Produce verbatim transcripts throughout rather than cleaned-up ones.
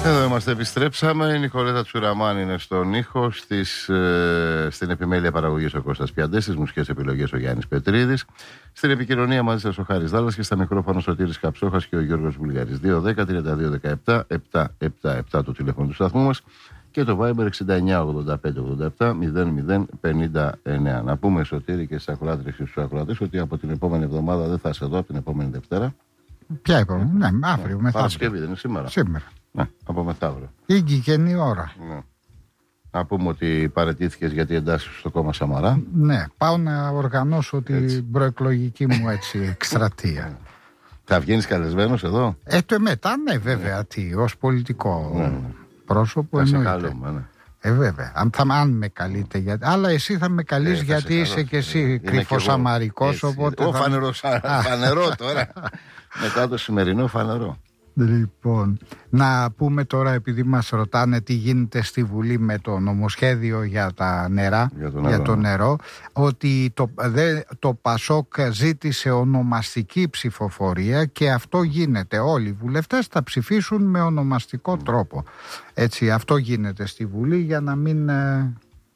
Εδώ είμαστε, επιστρέψαμε. Η Νικολέτα Τσουραμάν είναι στον ήχο, στις, ε, στην επιμέλεια παραγωγής ο Κώστας Πιαντές, στις μουσικές επιλογές ο Γιάννης Πετρίδης, στην επικοινωνία μαζί σας ο Χάρης Δάλλας και στα μικρόφωνα ο Σωτήρης Καψόχας και ο Γιώργος Βουλγαρής. δύο δέκα τριάντα δύο δεκαεπτά επτακόσια εβδομήντα επτά το τηλέφωνο του σταθμού μας και το Viber εξήντα εννιά ογδόντα πέντε ογδόντα επτά μηδέν μηδέν πενήντα εννιά. Να πούμε, Σωτήρη, και στις ακροάτριες και στους ακροατές ότι από την επόμενη εβδομάδα δεν θα είσαι εδώ, από την επόμενη Δευτέρα. Ποια επόμενη, ναι, αύριο, μεθαύριο. Παρασκευή δεν είναι σήμερα. Σήμερα. Ναι, από μεθαύριο. Ήγηκε η ώρα. Ναι. Να πούμε ότι παραιτήθηκες γιατί εντάσσεις στο κόμμα Σαμαρά. Ναι, πάω να οργανώσω την προεκλογική μου έτσι εκστρατεία. Θα βγαίνεις καλεσμένος εδώ? Ε, το μετά, ναι, βέβαια, ναι. Τι, ως πολιτικό ναι. πρόσωπο θα εννοείται. Σε καλούμε, ναι. Ε, βέβαια, αν, θα, αν με καλείτε, γιατί... αλλά εσύ θα με καλείς ε, γιατί είσαι καλώς, και εσύ κρυφοσαμαρικός, οπότε... Ω, θα... φανερό, φανερό τώρα, μετά το σημερινό φανερό. Λοιπόν, να πούμε τώρα, επειδή μας ρωτάνε τι γίνεται στη Βουλή με το νομοσχέδιο για τα νερά, για, νερό, για το νερό, ότι το, δε, το Πασόκ ζήτησε ονομαστική ψηφοφορία και αυτό γίνεται. Όλοι οι βουλευτές θα ψηφίσουν με ονομαστικό mm. τρόπο. Έτσι, αυτό γίνεται στη Βουλή για να μην... Ε,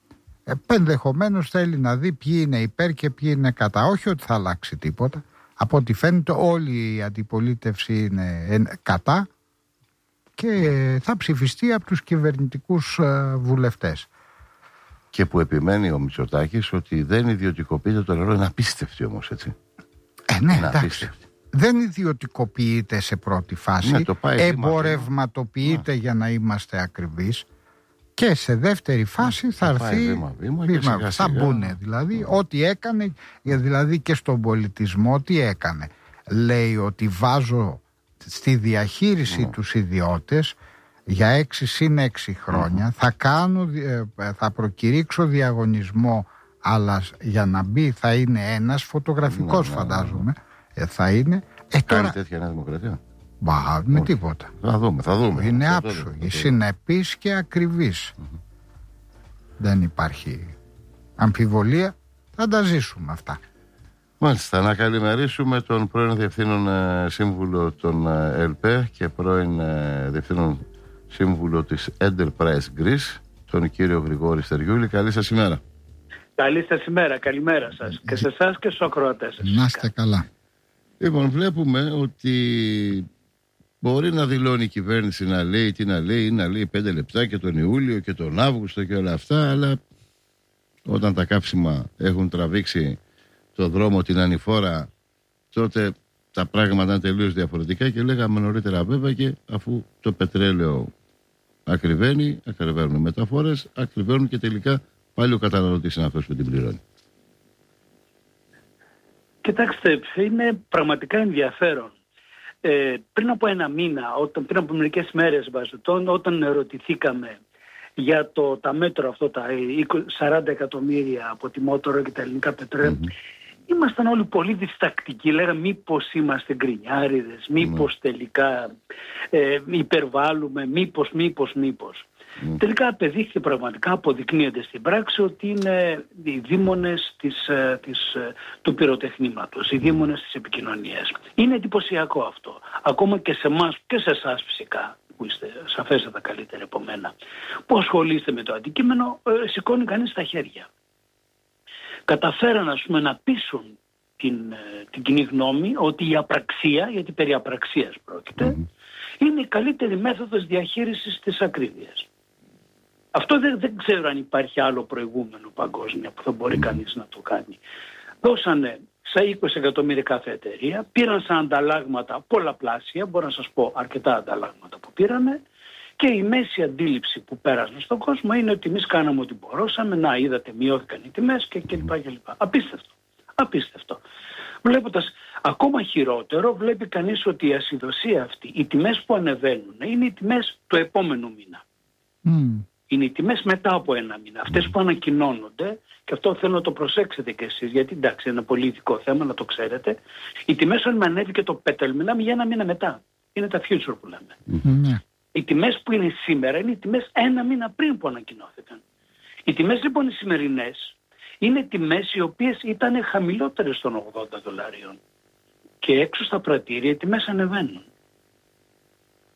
ενδεχομένως θέλει να δει ποιοι είναι υπέρ και ποιοι είναι κατά. Όχι ότι θα αλλάξει τίποτα. Από ό,τι φαίνεται όλη η αντιπολίτευση είναι κατά και θα ψηφιστεί από τους κυβερνητικούς βουλευτές. Και που επιμένει ο Μητσοτάκης ότι δεν ιδιωτικοποιείται το νερό, είναι απίστευτη όμως, έτσι. Ε, ναι, είναι εντάξει. Δεν ιδιωτικοποιείται σε πρώτη φάση, ναι, εμπορευματοποιείται ναι. για να είμαστε ακριβείς. Και σε δεύτερη φάση θα, θα έρθει βήμα, βήμα, βήμα, σιγά, θα σιγά. μπουν δηλαδή mm. ό,τι έκανε, δηλαδή και στον πολιτισμό τι έκανε. Λέει ότι βάζω στη διαχείριση mm. τους ιδιώτες για έξι συν έξι χρόνια, mm. θα κάνω, θα προκηρύξω διαγωνισμό, αλλά για να μπει θα είναι ένας φωτογραφικός mm. φαντάζομαι mm. θα είναι. Ε, τώρα... Κάνει τέτοια Νέα Δημοκρατία? Μπα, με Όχι. τίποτα. Θα δούμε, θα δούμε. Είναι άψογη, συνεπής και ακριβής. Mm-hmm. Δεν υπάρχει αμφιβολία. Θα τα ζήσουμε αυτά. Μάλιστα, να καλημερίσουμε τον πρώην Διευθύνων ε, Σύμβουλο των ε, ΕΛΠΕ και πρώην ε, Διευθύνων Σύμβουλο της Enterprise Greece, τον κύριο Γρηγόρη Στεριούλη. Καλή σας ημέρα. Καλή σας ημέρα, καλημέρα σας. Και σε εσάς και στους ακροατές σας. Να είστε καλά. Λοιπόν, βλέπουμε ότι μπορεί να δηλώνει η κυβέρνηση να λέει τι να λέει, ή να λέει πέντε λεπτά και τον Ιούλιο και τον Αύγουστο και όλα αυτά, αλλά όταν τα κάψιμα έχουν τραβήξει το δρόμο την ανηφόρα, τότε τα πράγματα είναι τελείως διαφορετικά και λέγαμε νωρίτερα βέβαια, και αφού το πετρέλαιο ακριβένει, ακριβένουν οι μεταφορές, ακριβένουν και τελικά πάλι ο καταναλωτής είναι αυτός που την πληρώνει. Κοιτάξτε, είναι πραγματικά ενδιαφέρον. Ε, πριν από ένα μήνα, όταν, πριν από μερικές μέρες, βαζετών, όταν ερωτηθήκαμε για το, τα μέτρα αυτό, τα σαράντα εκατομμύρια από τη Μότορο και τα ελληνικά πετρέλαια, mm-hmm. ήμασταν όλοι πολύ διστακτικοί. Λέγαμε μήπως είμαστε γκρινιάριδες, μήπως mm-hmm. τελικά ε, υπερβάλλουμε, μήπως, μήπως, μήπως. Mm. Τελικά απεδείχθηκε, πραγματικά αποδεικνύεται στην πράξη ότι είναι οι δήμονες της, της, του πυροτεχνήματος, οι δήμονες της επικοινωνίας. Είναι εντυπωσιακό αυτό. Ακόμα και σε εμάς και σε εσάς φυσικά, που είστε σαφέστατα καλύτεροι από μένα, που ασχολείστε με το αντικείμενο, ε, σηκώνει κανείς τα χέρια. Καταφέραν, ας πούμε, να πείσουν την, την κοινή γνώμη ότι η απραξία, γιατί περί απραξίας πρόκειται, mm. είναι η καλύτερη μέθοδος διαχείρισης της ακρίβειας. Αυτό δεν, δεν ξέρω αν υπάρχει άλλο προηγούμενο παγκόσμια που θα μπορεί κανείς να το κάνει. Δώσανε σε είκοσι εκατομμύρια κάθε εταιρεία, πήραν σαν ανταλλάγματα πολλαπλάσια, μπορώ να σας πω αρκετά ανταλλάγματα που πήρανε, και η μέση αντίληψη που πέρασαν στον κόσμο είναι ότι εμείς κάναμε ό,τι μπορούσαμε, να είδατε μειώθηκαν οι τιμές και κλπ. κλπ. Απίστευτο. Απίστευτο. Βλέποντας ακόμα χειρότερο, βλέπει κανείς ότι η ασυδοσία αυτή, οι τιμές που ανεβαίνουν, είναι οι τιμές του επόμενου μήνα. Mm. Είναι οι τιμές μετά από ένα μήνα. Αυτές που ανακοινώνονται, και αυτό θέλω να το προσέξετε κι εσείς, γιατί εντάξει είναι ένα πολύ ειδικό θέμα, να το ξέρετε. Οι τιμές όταν ανέβηκε το πέτρελ, μιλάμε για ένα μήνα μετά. Είναι τα future που λέμε. Mm-hmm. Οι τιμές που είναι σήμερα είναι οι τιμές ένα μήνα πριν που ανακοινώθηκαν. Οι τιμές λοιπόν οι σημερινές είναι τιμές οι οποίες ήταν χαμηλότερες των ογδόντα δολαρίων. Και έξω στα πρατήρια οι τιμές ανεβαίνουν.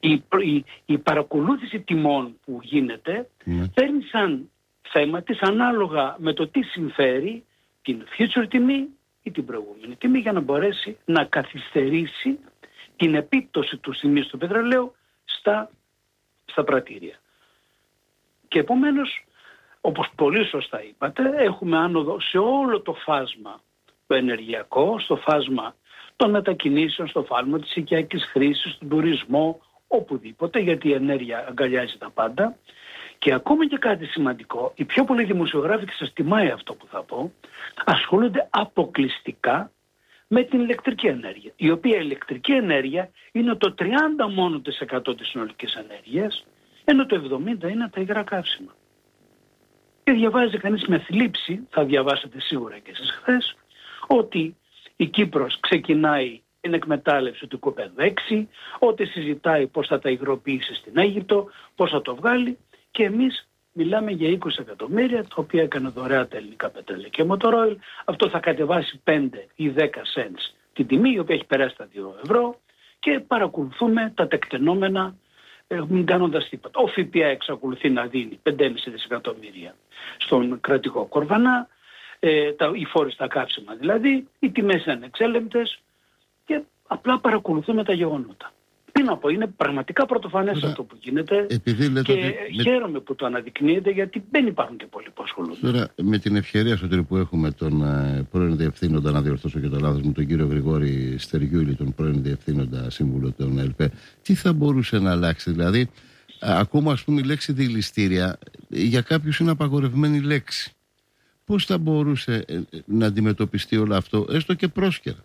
η, η, η παρακολούθηση τιμών που γίνεται mm. παίρνει σαν θέμα της ανάλογα με το τι συμφέρει την future τιμή ή την προηγούμενη τιμή, για να μπορέσει να καθυστερήσει την επίπτωση του τιμής του πετρελαίου στα, στα πρατήρια. Και επομένως, όπως πολύ σωστά είπατε, έχουμε άνοδο σε όλο το φάσμα το ενεργειακό, στο φάσμα των μετακινήσεων, στο φάσμα της οικιακής χρήσης, στον τουρισμό, οπουδήποτε, γιατί η ενέργεια αγκαλιάζει τα πάντα. Και ακόμα και κάτι σημαντικό, οι πιο πολλοί δημοσιογράφοι, και σας τιμάει αυτό που θα πω, ασχολούνται αποκλειστικά με την ηλεκτρική ενέργεια, η οποία ηλεκτρική ενέργεια είναι το τριάντα μόνο της εκατό της συνολικής ενέργειας, ενώ το εβδομήντα είναι τα υγρά καύσιμα. Και διαβάζει κανείς με θλίψη, θα διαβάσετε σίγουρα και εσείς χθες, ότι η Κύπρος ξεκινάει την εκμετάλλευση του οικοπαίδου έξι, ότι συζητάει πώς θα τα υγροποιήσει στην Αίγυπτο, πώς θα το βγάλει, και εμείς μιλάμε για είκοσι εκατομμύρια, τα οποία έκανε δωρεά τα ελληνικά πετρέλαια και μοτορόιλ. Αυτό θα κατεβάσει πέντε ή δέκα cents την τιμή, η οποία έχει περάσει τα δύο ευρώ, και παρακολουθούμε τα τεκτενόμενα, ε, μην κάνοντας τίποτα. Ο ΦΠΑ εξακολουθεί να δίνει πέντε κόμμα πέντε δισεκατομμύρια στον κρατικό κορβανά, ε, τα, οι φόροι στα καύσιμα δηλαδή, οι τιμές είναι ανεξέλεγκτες και απλά παρακολουθούμε τα γεγονότα. Τι να πω, είναι πραγματικά πρωτοφανές αυτό που γίνεται, και ότι... χαίρομαι που το αναδεικνύεται, γιατί δεν υπάρχουν και πολλοί που ασχολούνται. Τώρα, με την ευκαιρία Σωτήρη που έχουμε τον uh, πρώην διευθύνοντα, να διορθώσω και το λάθος μου, τον κύριο Γρηγόρη Στεργιούλη, τον πρώην διευθύνοντα σύμβουλο των ΕΛΠΕ, τι θα μπορούσε να αλλάξει? Δηλαδή, ακόμα ας πούμε η λέξη δηληστήρια για κάποιους είναι απαγορευμένη λέξη. Πώς θα μπορούσε να αντιμετωπιστεί όλο αυτό, έστω και πρόσκαιρα?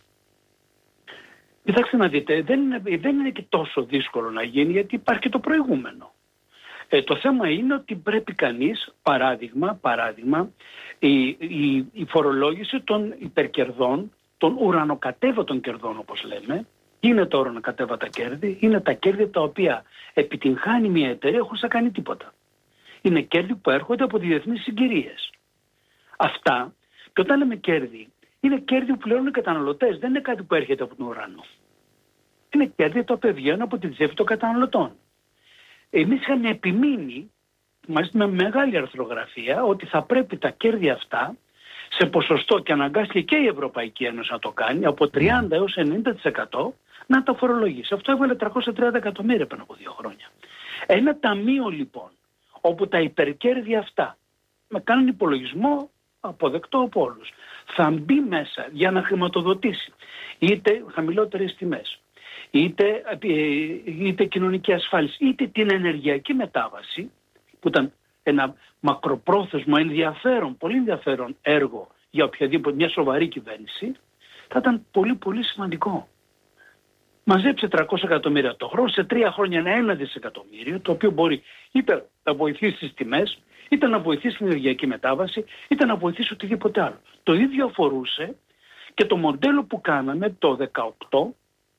Κοιτάξτε να δείτε, δεν είναι, δεν είναι και τόσο δύσκολο να γίνει, γιατί υπάρχει και το προηγούμενο. Ε, το θέμα είναι ότι πρέπει κανείς, παράδειγμα, παράδειγμα η, η, η φορολόγηση των υπερκερδών, των ουρανοκατέβατων κερδών όπως λέμε, είναι τα ουρανοκατέβατα κέρδη, είναι τα κέρδη τα οποία επιτυγχάνει μια εταιρεία χωρίς να κάνει τίποτα. Είναι κέρδη που έρχονται από διεθνείς συγκυρίες. Αυτά, και όταν λέμε κέρδη, είναι κέρδη που πληρώνουν οι καταναλωτές, δεν είναι κάτι που έρχεται από τον ουρανό. Είναι κέρδη τα οποία βγαίνουν από τη τσέπη των καταναλωτών. Εμείς είχαμε επιμείνει, μαζί με μεγάλη αρθρογραφία, ότι θα πρέπει τα κέρδη αυτά, σε ποσοστό, και αναγκάστηκε και η Ευρωπαϊκή Ένωση να το κάνει, από τριάντα έως ενενήντα τοις εκατό να τα φορολογήσει. Αυτό έβαλε τριακόσια τριάντα εκατομμύρια πριν από δύο χρόνια. Ένα ταμείο λοιπόν, όπου τα υπερκέρδη αυτά, με κάνουν υπολογισμό αποδεκτό από όλους, θα μπει μέσα για να χρηματοδοτήσει είτε χαμηλότερες τιμές, είτε, είτε κοινωνική ασφάλιση, είτε την ενεργειακή μετάβαση, που ήταν ένα μακροπρόθεσμο ενδιαφέρον, πολύ ενδιαφέρον έργο για οποιαδήποτε μια σοβαρή κυβέρνηση, θα ήταν πολύ πολύ σημαντικό. Μαζέψε τριακόσια εκατομμύρια το χρόνο, σε τρία χρόνια ένα ένα δισεκατομμύριο, το οποίο μπορεί είτε να βοηθήσει τις τιμές, είτε να βοηθήσει την ενεργειακή μετάβαση, είτε να βοηθήσει οτιδήποτε άλλο. Το ίδιο αφορούσε και το μοντέλο που κάναμε το δεκαοκτώ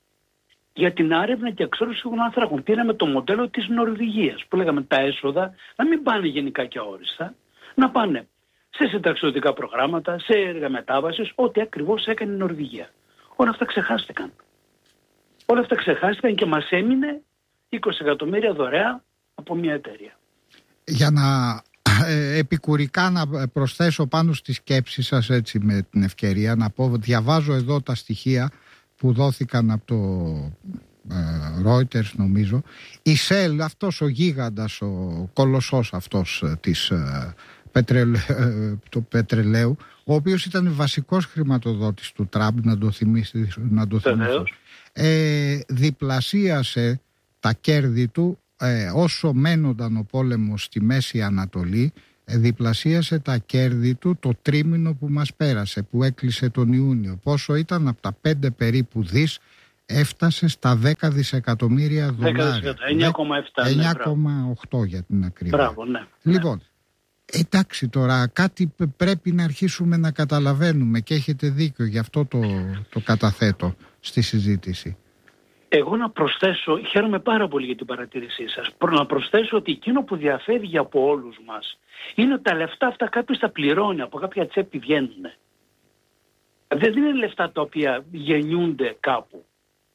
για την άρευνα και εξόρυξη των ανθράκων. Πήραμε το μοντέλο της Νορβηγίας, που λέγαμε τα έσοδα να μην πάνε γενικά και αόριστα, να πάνε σε συνταξιδοτικά προγράμματα, σε έργα μετάβασης, ό,τι ακριβώς έκανε η Νορβηγία. Όλα αυτά ξεχάστηκαν. Όλα αυτά ξεχάστηκαν και μας έμεινε είκοσι εκατομμύρια δωρεά από μια εταιρεία. Για να ε, επικουρικά να προσθέσω πάνω στη σκέψη σας, έτσι με την ευκαιρία να πω, διαβάζω εδώ τα στοιχεία που δόθηκαν από το ε, Reuters νομίζω. Η Shell, αυτός ο γίγαντας, ο κολοσσός αυτός της ε, πετρελαίου, ε, το πετρελαίου, ο οποίος ήταν βασικός χρηματοδότης του Τραμπ, να το θυμίσει, να το θυμίσω, ε, διπλασίασε τα κέρδη του ε, όσο μένονταν ο πόλεμος στη Μέση Ανατολή, ε, διπλασίασε τα κέρδη του το τρίμηνο που μας πέρασε, που έκλεισε τον Ιούνιο. Πόσο ήταν? Από τα πέντε περίπου δις έφτασε στα δέκα δισεκατομμύρια δολάρια. εννιά κόμμα επτά εννιά κόμμα οκτώ για την ακρίβεια. Μπράβο, ναι. Λοιπόν, εντάξει, τώρα κάτι πρέπει να αρχίσουμε να καταλαβαίνουμε, και έχετε δίκιο, γι' αυτό το, το καταθέτω στη συζήτηση. Εγώ να προσθέσω, χαίρομαι πάρα πολύ για την παρατήρησή σας, να προσθέσω ότι εκείνο που διαφεύγει από όλους μας είναι ότι τα λεφτά αυτά κάποιος τα πληρώνει, από κάποια τσέπη βγαίνουν. Δεν είναι λεφτά τα οποία γεννιούνται κάπου.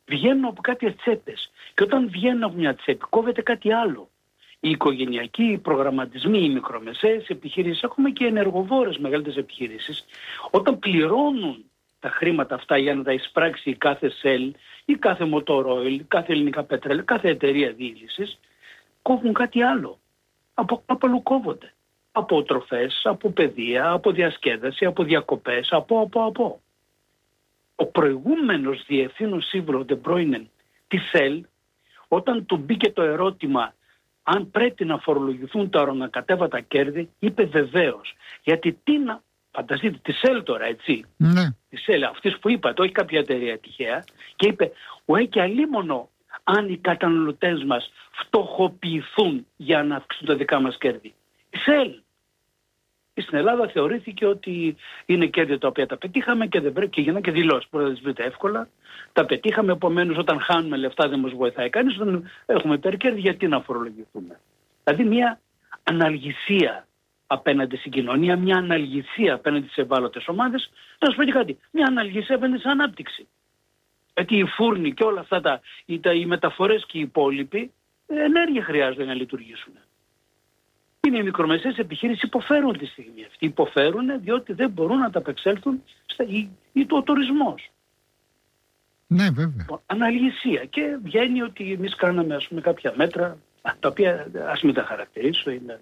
βγαίνουν από κάποιες τσέπες. Και όταν βγαίνουν από μια τσέπη, κόβεται κάτι άλλο. Οι οικογενειακοί, οι προγραμματισμοί, οι μικρομεσαίες επιχειρήσεις, έχουμε και ενεργοβόρες μεγαλύτερες επιχειρήσεις, όταν πληρώνουν τα χρήματα αυτά για να τα εισπράξει η κάθε ΣΕΛ ή κάθε Motor Oil, κάθε Ελληνικά Πετρέλαια, κάθε εταιρεία διήλυσης, κόβουν κάτι άλλο. Από κάπου αλλού κόβονται. Από τροφές, από παιδεία, από διασκέδαση, από διακοπές, από, από, από. Ο προηγούμενος διευθύνων σύμβουλος De Bruyne της ΣΕΛ, όταν του μπήκε το ερώτημα αν πρέπει να φορολογηθούν τα ορονακατέβατα κέρδη, είπε βεβαίως. Γιατί τι να... Φανταστείτε, τη ΣΕΛ τώρα, έτσι. Ναι. Τη ΣΕΛ, αυτής που είπατε, όχι κάποια εταιρεία τυχαία. Και είπε, ουέ και αλίμονο αν οι καταναλωτές μας φτωχοποιηθούν για να αυξήσουν τα δικά μας κέρδη. Η ΣΕΛ. Στην Ελλάδα θεωρήθηκε ότι είναι κέρδη τα οποία τα πετύχαμε και δεν πρέπει και γίνανε και δηλώσεις. Μπορεί να τις βρείτε εύκολα. Τα πετύχαμε, επομένως όταν χάνουμε λεφτά δεν μας βοηθάει κανείς. Όταν έχουμε υπερκέρδη, γιατί να φορολογηθούμε. Δηλαδή μια αναλγησία απέναντι στην κοινωνία, μια αναλγησία απέναντι στις ευάλωτες ομάδες. Να σου πω και κάτι, μια αναλγησία απέναντι στην ανάπτυξη. Γιατί οι φούρνοι και όλα αυτά τα, οι, τα, οι μεταφορές και οι υπόλοιποι ενέργεια χρειάζονται να λειτουργήσουν. Είναι οι μικρομεσαίες επιχείρησεις υποφέρουν τη στιγμή αυτή. Υποφέρουν διότι δεν μπορούν να τα απεξέλθουν στα, ή, ή το τουρισμός. Ναι, βέβαια. Αναλγησία. Και βγαίνει ότι εμείς κάναμε ας πούμε κάποια μέτρα, τα οποία ας μην τα χαρακτηρίσω. Είναι...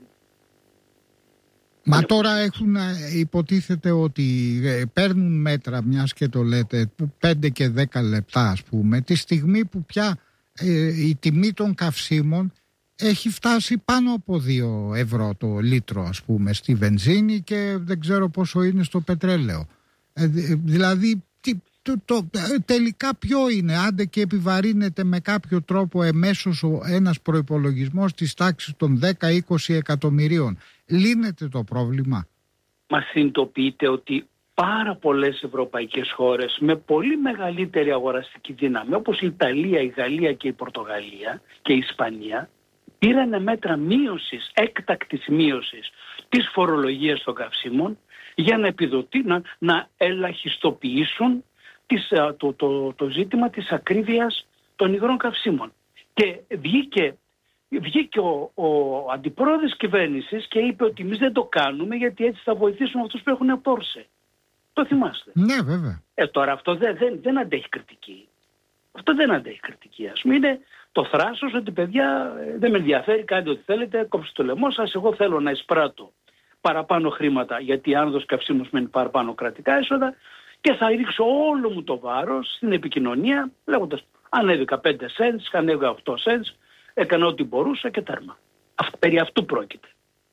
Μα τώρα έχουν, υποτίθεται ότι παίρνουν μέτρα, μιας και το λέτε, πέντε και δέκα λεπτά ας πούμε, τη στιγμή που πια ε, η τιμή των καυσίμων έχει φτάσει πάνω από δύο ευρώ το λίτρο ας πούμε στη βενζίνη και δεν ξέρω πόσο είναι στο πετρέλαιο. Ε, δηλαδή τι, το, το, τελικά ποιο είναι, άντε και επιβαρύνεται με κάποιο τρόπο εμέσως ένας προϋπολογισμός της τάξης των δέκα με είκοσι εκατομμυρίων. Λύνεται το πρόβλημα. Μα συνειδητοποιείτε ότι πάρα πολλές ευρωπαϊκές χώρες με πολύ μεγαλύτερη αγοραστική δύναμη όπως η Ιταλία, η Γαλλία και η Πορτογαλία και η Ισπανία πήρανε μέτρα μείωσης, έκτακτης μείωσης της φορολογίας των καυσίμων για να επιδοτεί, να, να ελαχιστοποιήσουν τις, το, το, το ζήτημα της ακρίβειας των υγρών καυσίμων. Και βγήκε, βγήκε ο, ο αντιπρόεδρος κυβέρνησης και είπε ότι εμείς δεν το κάνουμε γιατί έτσι θα βοηθήσουμε αυτούς που έχουν Πόρσε. Το θυμάστε. Ναι, βέβαια. Ε, τώρα αυτό δεν, δεν, δεν αντέχει κριτική. Αυτό δεν αντέχει κριτική. Ας πούμε είναι το θράσος ότι παιδιά δεν με ενδιαφέρει, κάντε ό,τι θέλετε, κόψτε το λαιμό σας, εγώ θέλω να εισπράττω παραπάνω χρήματα γιατί η άνοδος καυσίμου σημαίνει παραπάνω κρατικά έσοδα και θα ρίξω όλο μου το βάρος στην επικοινωνία λέγοντας ανέβηκα πέντε σέντς, ανέβηκα οκτώ σέντς, έκανα ό,τι μπορούσα και τέρμα. Αυτό, περί αυτού πρόκειται.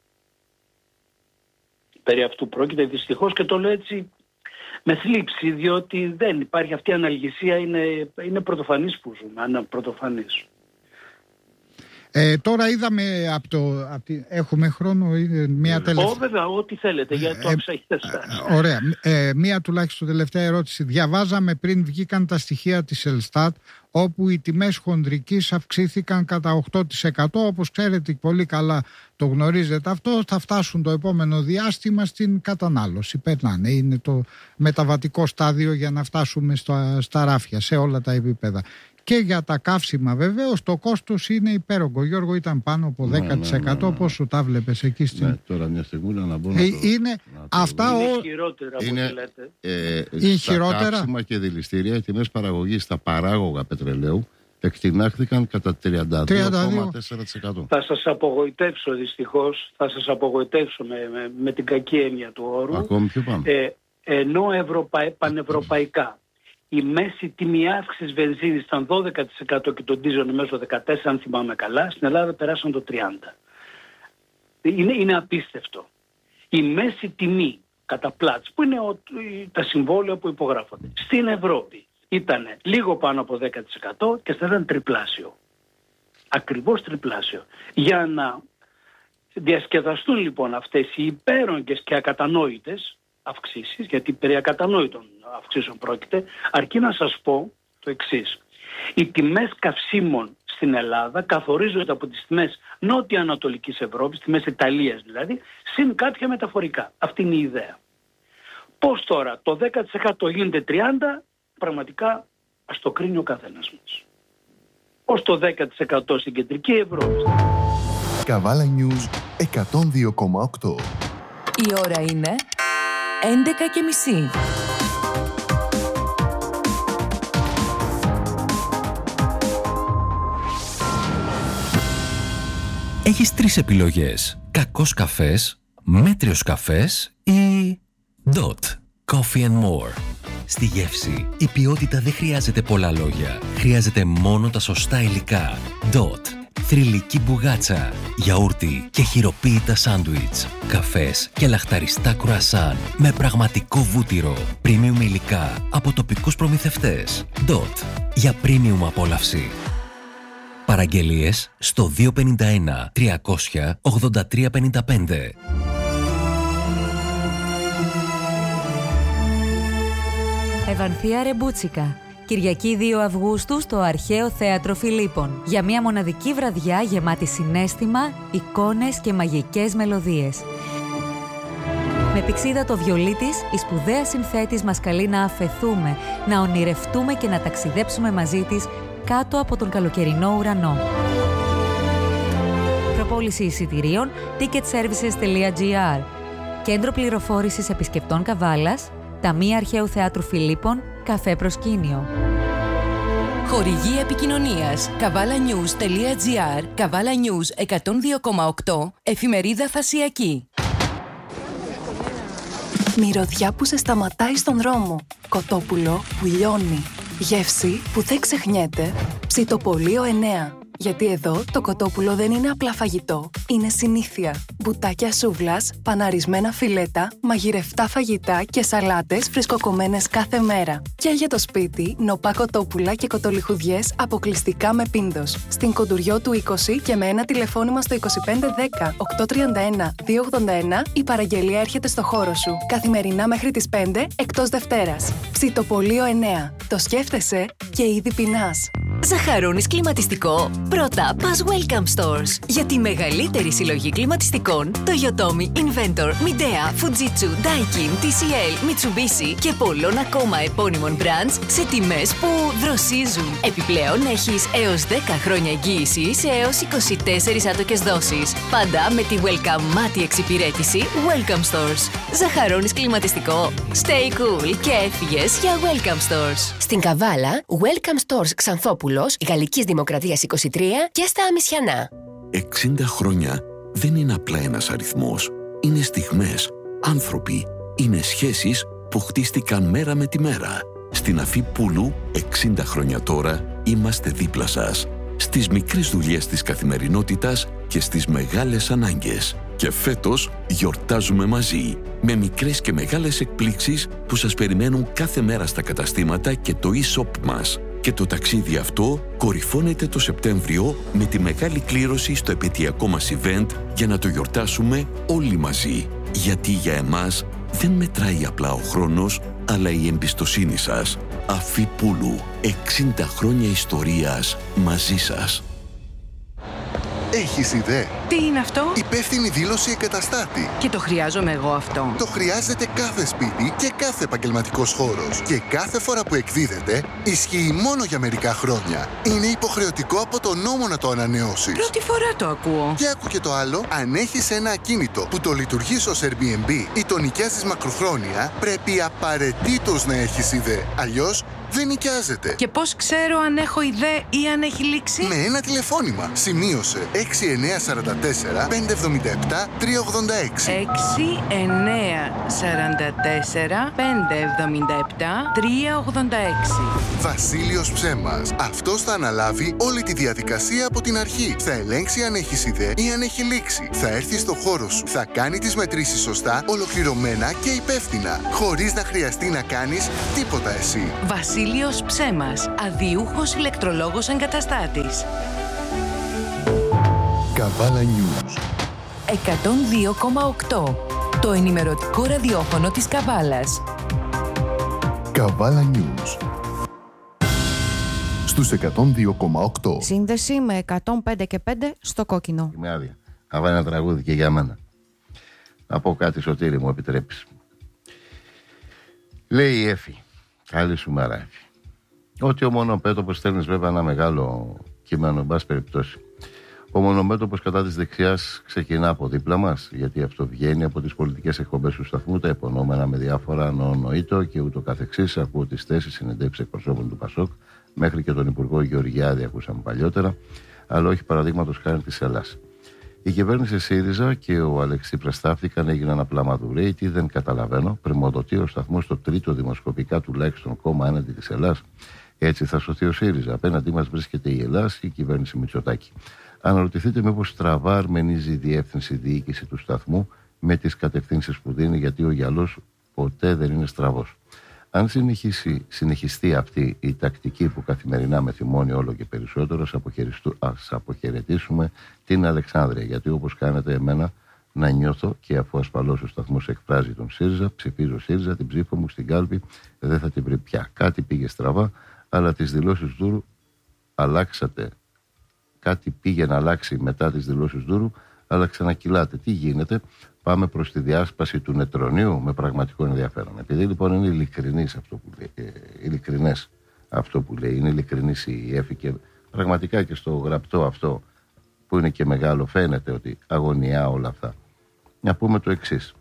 Περί αυτού πρόκειται δυστυχώς και το λέω έτσι με θλίψη, διότι δεν υπάρχει αυτή η αναλγησία, είναι, είναι πρωτοφανής που ζούμε, είναι πρωτοφανής. Ε, τώρα είδαμε από το... Από τη, έχουμε χρόνο, είναι μία τελευταία... Ω, βέβαια, ό,τι θέλετε, για το αψαχητές σας. Ε, ωραία. Ε, μία τουλάχιστον τελευταία ερώτηση. Διαβάζαμε πριν βγήκαν τα στοιχεία της Ελστάτ, όπου οι τιμές χονδρικής αυξήθηκαν κατά οκτώ τοις εκατό. Όπως ξέρετε πολύ καλά το γνωρίζετε αυτό, θα φτάσουν το επόμενο διάστημα στην κατανάλωση. Περνάνε. Είναι το μεταβατικό στάδιο για να φτάσουμε στα, στα ράφια, σε όλα τα επίπεδα. Και για τα καύσιμα βεβαίως το κόστος είναι υπέρογκο. Γιώργο, ήταν πάνω από δέκα τοις εκατό. Ναι, ναι, ναι, ναι. Πόσο τα βλέπεις εκεί στην... Ναι, τώρα μια στιγμή να μπω να το... Είναι να το... αυτά είναι ο... χειρότερα από είναι, ό,τι λέτε. Ε, είναι στα χειρότερα. Καύσιμα και δηληστήρια οι τιμές παραγωγής στα παράγωγα πετρελαίου εκτινάχθηκαν κατά τριάντα δύο κόμμα τέσσερα τοις εκατό. Θα σας απογοητεύσω δυστυχώς, θα σας απογοητεύσω με, με, με την κακή έννοια του όρου. Ακόμη πιο πάνω. Ε, ενώ ευρωπαϊ, πανευρωπαϊκά η μέση τιμή αύξησης βενζίνης ήταν δώδεκα τοις εκατό και το ντίζελ μέσω δεκατέσσερα τοις εκατό αν θυμάμαι καλά, στην Ελλάδα περάσαν το τριάντα τοις εκατό. Είναι, είναι απίστευτο. Η μέση τιμή κατά πλάτς, που είναι ο, τα συμβόλαια που υπογράφονται, στην Ευρώπη ήταν λίγο πάνω από δέκα τοις εκατό και ήταν τριπλάσιο. Ακριβώς τριπλάσιο. Για να διασκεδαστούν λοιπόν αυτές οι υπέρογγες και ακατανόητες αυξήσεις, γιατί περί ακατανόητων αυξήσεων πρόκειται, αρκεί να σας πω το εξής. Οι τιμές καυσίμων στην Ελλάδα καθορίζονται από τις τιμές νότια-ανατολικής Ευρώπης, τιμές Ιταλίας δηλαδή, συν κάποια μεταφορικά. Αυτή είναι η ιδέα. Πώς τώρα το δέκα τοις εκατό γίνεται τριάντα τοις εκατό, πραγματικά Ας το κρίνει ο καθένας μας. Ως το δέκα τοις εκατό στην κεντρική Ευρώπη. Καβάλα News εκατόν δύο κόμμα οκτώ. Η ώρα είναι έντεκα και μισή. Έχεις τρεις επιλογές. Κακός καφές, μέτριος καφές ή Dot Coffee and More. Στη γεύση, η ποιότητα δεν χρειάζεται πολλά λόγια. Χρειάζεται μόνο τα σωστά υλικά. Dot. Θρυλική μπουγάτσα, γιαούρτι και χειροποίητα σάντουιτς. Καφές και λαχταριστά κρουασάν με πραγματικό βούτυρο. Premium υλικά από τοπικούς προμηθευτές. Dot. Για premium απόλαυση. Παραγγελίες στο δύο πέντε ένα τριακόσια ογδόντα τρία πενήντα πέντε. Ευανθία Ρεμπούτσικα. Κυριακή δύο Αυγούστου στο Αρχαίο Θέατρο Φιλίππων. Για μια μοναδική βραδιά γεμάτη συναίσθημα, εικόνες και μαγικές μελωδίες. Με πηξίδα το βιολί της, η σπουδαία συνθέτης μας καλεί να αφεθούμε, να ονειρευτούμε και να ταξιδέψουμε μαζί της κάτω από τον καλοκαιρινό ουρανό. Προπόληση εισιτηρίων ticket services τελεία gr. Κέντρο πληροφόρησης επισκεπτών Καβάλας, Ταμεία Αρχαίου Θεάτρου Φιλίππων, καφέ προσκήνιο. Χορηγή επικοινωνίας καβάλα-news τελεία gr, Καβάλα News εκατόν δύο κόμμα οκτώ, εφημερίδα Θασιακή. Μυρωδιά που σε σταματάει στον δρόμο, κοτόπουλο που λιώνει, γεύση που δεν ξεχνιέται, ψητοπολείο εννέα. Γιατί εδώ το κοτόπουλο δεν είναι απλά φαγητό, είναι συνήθεια. Μπουτάκια σούβλας, παναρισμένα φιλέτα, μαγειρευτά φαγητά και σαλάτες φρεσκοκομμένες κάθε μέρα. Και για το σπίτι, νοπά κοτόπουλα και κοτολιχουδιές αποκλειστικά με πίνδος. Στην Κοντουριό του είκοσι και με ένα τηλεφώνημα στο είκοσι πέντε δέκα οκτακόσια τριάντα ένα διακόσια ογδόντα ένα η παραγγελία έρχεται στο χώρο σου. Καθημερινά μέχρι τις πέντε εκτός Δευτέρας. Ψητοπολείο εννέα. Το σκέφτεσαι και ήδη πεινάς. Ζαχαρώνεις κλιματιστικό? Πρώτα πας Welcome Stores. Για τη μεγαλύτερη συλλογή κλιματιστικών, Toyotomi, Inventor, Midea, Fujitsu, Daikin, τι σι ελ, Mitsubishi και πολλών ακόμα επώνυμων brands σε τιμές που δροσίζουν. Επιπλέον έχεις έως δέκα χρόνια εγγύηση σε έως είκοσι τέσσερις άτοκες δόσεις. Πάντα με τη Welcome μάτι εξυπηρέτηση Welcome Stores. Ζαχαρώνεις κλιματιστικό? Stay cool και έφυγες για Welcome Stores. Στην Καβάλα, Welcome Stores Ξανθόπουλος, Γαλλικής Δημοκρατίας είκοσι τρία και στα Αμισιανά. εξήντα χρόνια δεν είναι απλά ένας αριθμός. Είναι στιγμές, άνθρωποι, είναι σχέσεις που χτίστηκαν μέρα με τη μέρα. Στην Αφή Πούλου, εξήντα χρόνια τώρα, είμαστε δίπλα σας. Στις μικρές δουλειές της καθημερινότητας και στις μεγάλες ανάγκες. Και φέτος γιορτάζουμε μαζί, με μικρές και μεγάλες εκπλήξεις που σας περιμένουν κάθε μέρα στα καταστήματα και το e-shop μας. Και το ταξίδι αυτό κορυφώνεται το Σεπτέμβριο με τη μεγάλη κλήρωση στο επαιτειακό μας event για να το γιορτάσουμε όλοι μαζί. Γιατί για εμάς δεν μετράει απλά ο χρόνος, αλλά η εμπιστοσύνη σας. Αφή Πούλου, εξήντα χρόνια ιστορίας μαζί σας. Έχεις ιδέα? Τι είναι αυτό? Υπεύθυνη δήλωση εγκαταστάτη. Και το χρειάζομαι εγώ αυτό. Το χρειάζεται κάθε σπίτι και κάθε επαγγελματικός χώρος. Και κάθε φορά που εκδίδεται, ισχύει μόνο για μερικά χρόνια. Είναι υποχρεωτικό από τον νόμο να το ανανεώσεις. Πρώτη φορά το ακούω. Και άκου και το άλλο. Αν έχεις ένα ακίνητο που το λειτουργείς ως Airbnb ή το νοικιάζεις μακροχρόνια, πρέπει απαραίτητος να έχεις ιδέα. Αλλιώς δεν νοικιάζεται. Και πώς ξέρω αν έχω ιδέα ή αν έχει λήξει? Με ένα τηλεφώνημα. Σημείωσε έξι εννιά τέσσερα τέσσερα πέντε εβδομήντα επτά τρία ογδόντα έξι. έξι εννιά τέσσερα τέσσερα πέντε εβδομήντα επτά τρία ογδόντα έξι. Βασίλειος Ψέμας. Αυτός θα αναλάβει όλη τη διαδικασία από την αρχή. Θα ελέγξει αν έχεις ιδέα ή αν έχει λήξει. Θα έρθει στο χώρο σου. Θα κάνει τις μετρήσεις σωστά, ολοκληρωμένα και υπεύθυνα. Χωρίς να χρειαστεί να κάνεις τίποτα εσύ. Βασίλειος Ψέμας, αδιούχος ηλεκτρολόγος εγκαταστάτης. Καβάλα News εκατόν δύο κόμμα οκτώ. Το ενημερωτικό ραδιόφωνο της Καβάλας. Καβάλα News στους εκατόν δύο κόμμα οκτώ. Σύνδεση με εκατόν πέντε και πέντε στο κόκκινο. Είμαι άδεια. Θα βάλει ένα τραγούδι και για μένα. Να πω κάτι, Σωτήρη, μου επιτρέπεις. Λέει η Έφη. Καλή σου μέρα, Έφη. Ότι ο μονοπέτωπος, στέλνεις βέβαια ένα μεγάλο κείμενο, εν πάση περιπτώσει. Ο μονομέτωπος κατά της δεξιάς ξεκινά από δίπλα μας, γιατί αυτό βγαίνει από τις πολιτικές εκπομπές του σταθμού, τα υπονόμενα με διάφορα νονοήτο και ούτω καθεξής. Ακούω τις θέσεις, συνεντεύξεις εκπροσώπων του Πασόκ, μέχρι και τον Υπουργό Γεωργιάδη ακούσαμε παλιότερα, αλλά όχι παραδείγματος χάρη της Ελλάς. Η κυβέρνηση ΣΥΡΙΖΑ και ο Αλεξή Πρεστάφτηκαν, έγιναν απλά μαδουρέοι. Τι δεν καταλαβαίνω, πρημοδοτεί ο σταθμός στο τρίτο δημοσκοπικά τουλάχιστον κόμμα έναντι της Ελλάς. Έτσι θα σωθεί ο ΣΥΡΙΖΑ. Απέναντί μας βρίσκεται η Ελλάς και η κυβέρνηση Μητσοτάκη. Αναρωτηθείτε μήπως στραβά αρμενίζει η διεύθυνση διοίκηση του σταθμού με τις κατευθύνσεις που δίνει, γιατί ο γυαλός ποτέ δεν είναι στραβός. Αν συνεχίσει, συνεχιστεί αυτή η τακτική που καθημερινά με θυμώνει όλο και περισσότερο, ας αποχαιρετήσουμε την Αλεξάνδρεια. Γιατί όπως κάνετε εμένα να νιώθω, και αφού ασφαλώς ο σταθμός εκφράζει τον ΣΥΡΙΖΑ, ψηφίζω ΣΥΡΙΖΑ, την ψήφο μου στην κάλπη δεν θα την βρει πια. Κάτι πήγε στραβά, αλλά τις δηλώσεις Δούρου αλλάξατε. Κάτι πήγε να αλλάξει μετά τις δηλώσεις Δούρου, αλλά ξανακυλάτε. Τι γίνεται? Πάμε προς τη διάσπαση του νετρονίου με πραγματικό ενδιαφέρον. Επειδή λοιπόν είναι ειλικρινής αυτό που λέει, ε, ειλικρινές αυτό που λέει, είναι ειλικρινής η Εφη και πραγματικά και στο γραπτό αυτό που είναι και μεγάλο φαίνεται ότι αγωνιά όλα αυτά. Να πούμε το εξής.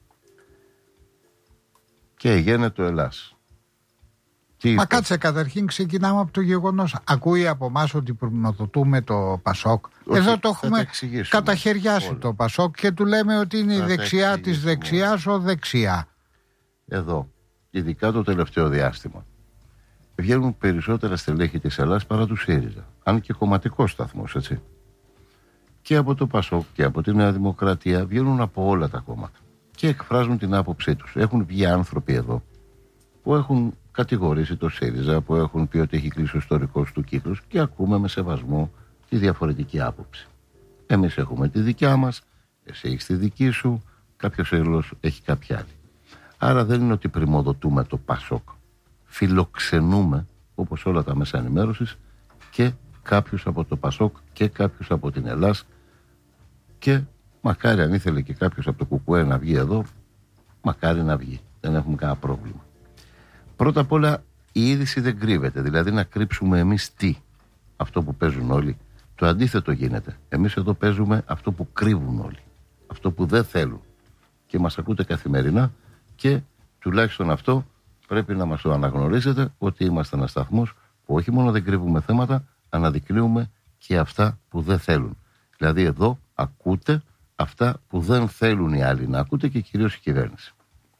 Και γίνεται το Ελλάς. Τι Μα κάτσε, καταρχήν ξεκινάμε από το γεγονός. Ακούει από εμάς ότι προμοδοτούμε το Πασόκ. Όχι, εδώ το έχουμε καταχαιριάσει όλα. Το Πασόκ και του λέμε ότι είναι θα η δεξιά της δεξιάς ο δεξιά. Εδώ, ειδικά το τελευταίο διάστημα, βγαίνουν περισσότερα στελέχη της Ελλάς παρά του ΣΥΡΙΖΑ. Αν και κομματικός σταθμός, έτσι. Και από το Πασόκ και από τη Νέα Δημοκρατία βγαίνουν από όλα τα κόμματα και εκφράζουν την άποψή τους. Έχουν βγει άνθρωποι εδώ που έχουν κατηγορήσει το ΣΥΡΙΖΑ, που έχουν πει ότι έχει κλείσει ο ιστορικός του κύκλος, και ακούμε με σεβασμό τη διαφορετική άποψη. Εμείς έχουμε τη δικιά μας, εσύ έχεις τη δική σου, κάποιος άλλος έχει κάποια άλλη. Άρα δεν είναι ότι πρημοδοτούμε το Πασόκ. Φιλοξενούμε, όπως όλα τα μέσα ενημέρωσης, και κάποιους από το Πασόκ και κάποιους από την Ελλάς, και μακάρι αν ήθελε και κάποιος από το Κουκουέ να βγει εδώ, μακάρι να βγει. Δεν έχουμε κανένα πρόβλημα. Πρώτα απ' όλα η είδηση δεν κρύβεται, δηλαδή να κρύψουμε εμείς τι, αυτό που παίζουν όλοι. Το αντίθετο γίνεται. Εμείς εδώ παίζουμε αυτό που κρύβουν όλοι, αυτό που δεν θέλουν, και μας ακούτε καθημερινά, και τουλάχιστον αυτό πρέπει να μας το αναγνωρίζετε, ότι είμαστε ένας σταθμός που όχι μόνο δεν κρύβουμε θέματα, αναδεικνύουμε και αυτά που δεν θέλουν. Δηλαδή εδώ ακούτε αυτά που δεν θέλουν οι άλλοι να ακούτε, και κυρίως η κυβέρνηση.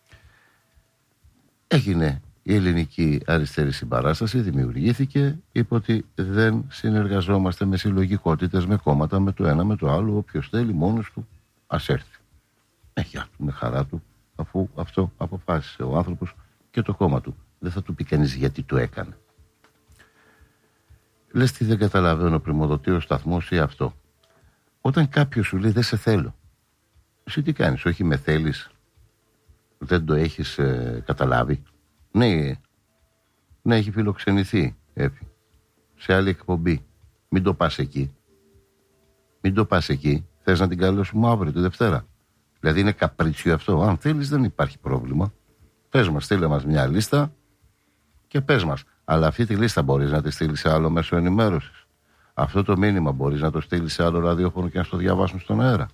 Έγινε η ελληνική αριστερή συμπαράσταση, δημιουργήθηκε, είπε ότι δεν συνεργαζόμαστε με συλλογικότητες, με κόμματα, με το ένα με το άλλο. Όποιος θέλει μόνος του ας έρθει. Έχει με χαρά του, αφού αυτό αποφάσισε ο άνθρωπος και το κόμμα του. Δεν θα του πει κανείς γιατί το έκανε. Λες τι δεν καταλαβαίνω, πρημοδοτεί ο σταθμός ή αυτό. Όταν κάποιος σου λέει δεν σε θέλω, εσύ τι κάνεις? Όχι με θέλεις, δεν το έχεις ε, καταλάβει? Ναι, ναι, έχει φιλοξενηθεί, Έφη, σε άλλη εκπομπή. Μην το πας εκεί. Μην το πας εκεί. Θες να την καλέσουμε αύριο, τη Δευτέρα? Δηλαδή είναι καπρίτσιο αυτό? Αν θέλεις δεν υπάρχει πρόβλημα. Πες μας, στείλε μας μια λίστα και πες μας. Αλλά αυτή τη λίστα μπορείς να τη στείλεις σε άλλο μέσο ενημέρωσης? Αυτό το μήνυμα μπορείς να το στείλεις σε άλλο ραδιόφωνο και να στο διαβάσουν στον αέρα?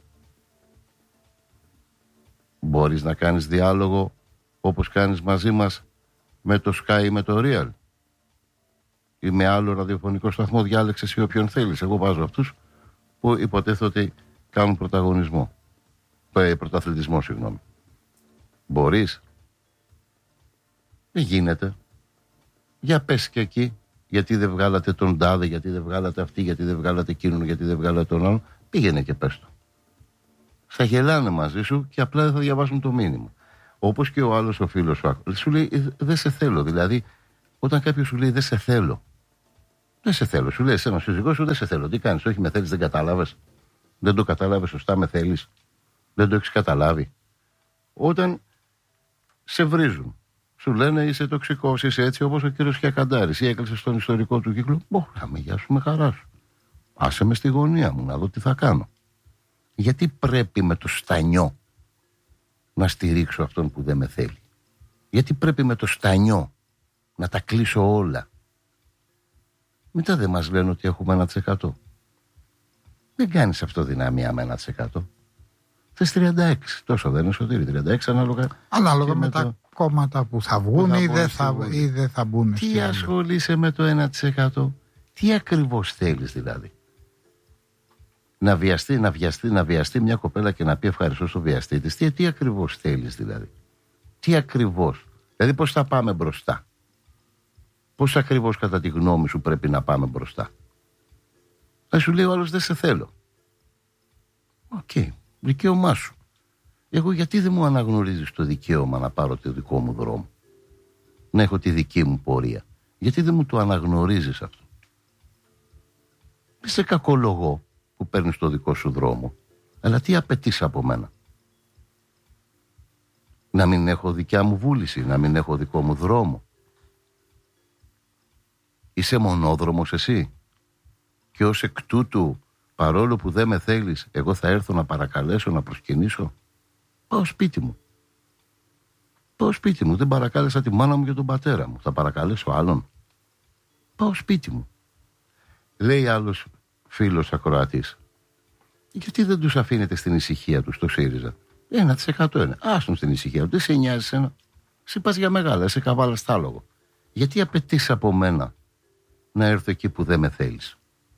Μπορείς να κάνεις διάλογο όπως κάνεις μαζί μας με το Sky ή με το Real ή με άλλο ραδιοφωνικό σταθμό? Διάλεξες ή όποιον θέλεις. Εγώ βάζω αυτούς που υποτίθεται ότι κάνουν πρωταγωνισμό, πρωταθλητισμό, συγγνώμη. Μπορείς? Δεν γίνεται. Για πες και εκεί, γιατί δεν βγάλατε τον τάδε, γιατί δεν βγάλατε αυτή, γιατί δεν βγάλατε εκείνον, γιατί δεν βγάλατε τον άλλον. Πήγαινε και πες το. Θα γελάνε μαζί σου και απλά δεν θα διαβάσουν το μήνυμα. Όπως και ο άλλος ο φίλος σου, σου λέει δεν σε θέλω. Δηλαδή, όταν κάποιος σου λέει δεν σε θέλω, δεν σε θέλω, σου λέει εσένα σύζυγός σου δεν σε θέλω. Τι κάνεις? Όχι με θέλεις, δεν κατάλαβες? Δεν το κατάλαβες σωστά, με θέλεις? Δεν το έχεις καταλάβει? Όταν σε βρίζουν, σου λένε είσαι τοξικός, είσαι έτσι, όπως ο κύριος Χιακαντάρης, ή έκλεισες τον ιστορικό του κύκλο, μπορούμε, γεια σου, με χαρά σου. Άσε με στη γωνία μου να δω τι θα κάνω. Γιατί πρέπει με το στανιό να στηρίξω αυτόν που δεν με θέλει? Γιατί πρέπει με το στανιό να τα κλείσω όλα Μετά δεν μας λένε ότι έχουμε ένα τοις εκατό. Δεν κάνεις αυτοδυναμία με ένα τοις εκατό. Θες τριάντα έξι. Τόσο δεν είναι, Σωτήρη? τριάντα έξι ανάλογα. Ανάλογα με, με τα το... κόμματα που θα βγουν ή δεν θα, θα, θα μπουν. Τι ασχολείσαι με το ένα τοις εκατό? Τι ακριβώς θέλεις δηλαδή? Να βιαστεί, να βιαστεί, να βιαστεί μια κοπέλα και να πει ευχαριστώ στο βιαστή της. Τι, τι ακριβώς θέλεις δηλαδή? Τι ακριβώς? Δηλαδή πώς θα πάμε μπροστά? Πώς ακριβώς κατά τη γνώμη σου πρέπει να πάμε μπροστά? Θα σου λέει ο άλλος δεν σε θέλω. Οκ, okay, δικαίωμά σου. Εγώ γιατί δεν μου αναγνωρίζεις το δικαίωμα να πάρω το δικό μου δρόμο? Να έχω τη δική μου πορεία. Γιατί δεν μου το αναγνωρίζεις αυτό? Είσαι κακολογώ που παίρνεις το δικό σου δρόμο. Αλλά τι απαιτείς από μένα? Να μην έχω δικιά μου βούληση, να μην έχω δικό μου δρόμο? Είσαι μονόδρομος εσύ? Και ως εκ τούτου, παρόλο που δεν με θέλεις, εγώ θα έρθω να παρακαλέσω, να προσκυνήσω? Πάω σπίτι μου. Πάω σπίτι μου. Δεν παρακάλεσα τη μάνα μου και τον πατέρα μου. Θα παρακαλέσω άλλον? Πάω σπίτι μου. Λέει άλλος φίλος ακροατής, γιατί δεν τους αφήνετε στην ησυχία τους το ΣΥΡΙΖΑ? Ένα τοις εκατό είναι. Άστον στην ησυχία του. Δεν σε νοιάζει σένα. Σε πας για μεγάλα, σε καβάλα στάλογο. Γιατί απαιτείς από μένα να έρθω εκεί που δεν με θέλεις?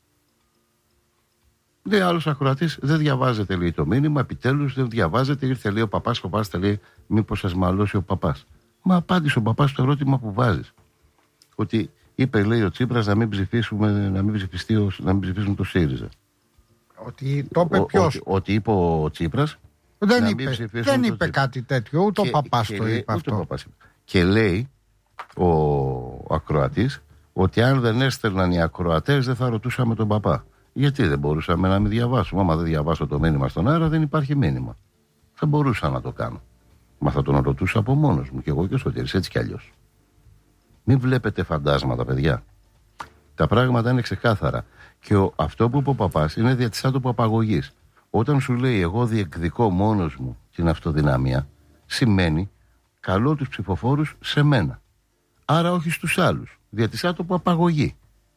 Λέει άλλος ακροατής, δεν διαβάζετε, λέει, το μήνυμα, επιτέλους δεν διαβάζετε. Ήρθε, λέει, ο παπάς, σκοπάστε, λέει, μήπως σας μαλώσει ο παπάς. Μα απάντησε ο παπάς στο ερώτημα που βάζεις. Ότι είπε, λέει, ο Τσίπρας να μην ψηφίσουμε, να μην ψηφιστεί, να μην ψηφίσουν το ΣΥΡΙΖΑ. Ότι το είπε ποιος? Ότι είπε ο Τσίπρας. Δεν είπε, δεν είπε κάτι τέτοιο, ούτε και, ο παπάς το είπε, είπε αυτό. Παπάς. Και λέει ο ακροατής ότι αν δεν έστελναν οι ακροατές δεν θα ρωτούσαμε τον παπά. Γιατί δεν μπορούσαμε να μην διαβάσουμε? Άμα δεν διαβάσω το μήνυμα στον αέρα, δεν υπάρχει μήνυμα. Θα μπορούσα να το κάνω. Μα θα τον ρωτούσα από μόνος μου, και εγώ και ο Σωτήρης, έτσι κι αλλιώς. Μην βλέπετε φαντάσματα, παιδιά. Τα πράγματα είναι ξεκάθαρα. Και ο, αυτό που είπε ο παπάς είναι δια της άτομου απαγωγής. Όταν σου λέει εγώ διεκδικώ μόνος μου την αυτοδυναμία, σημαίνει καλώ τους ψηφοφόρους σε μένα. Άρα όχι στους άλλους. Δια της άτομου απαγωγή.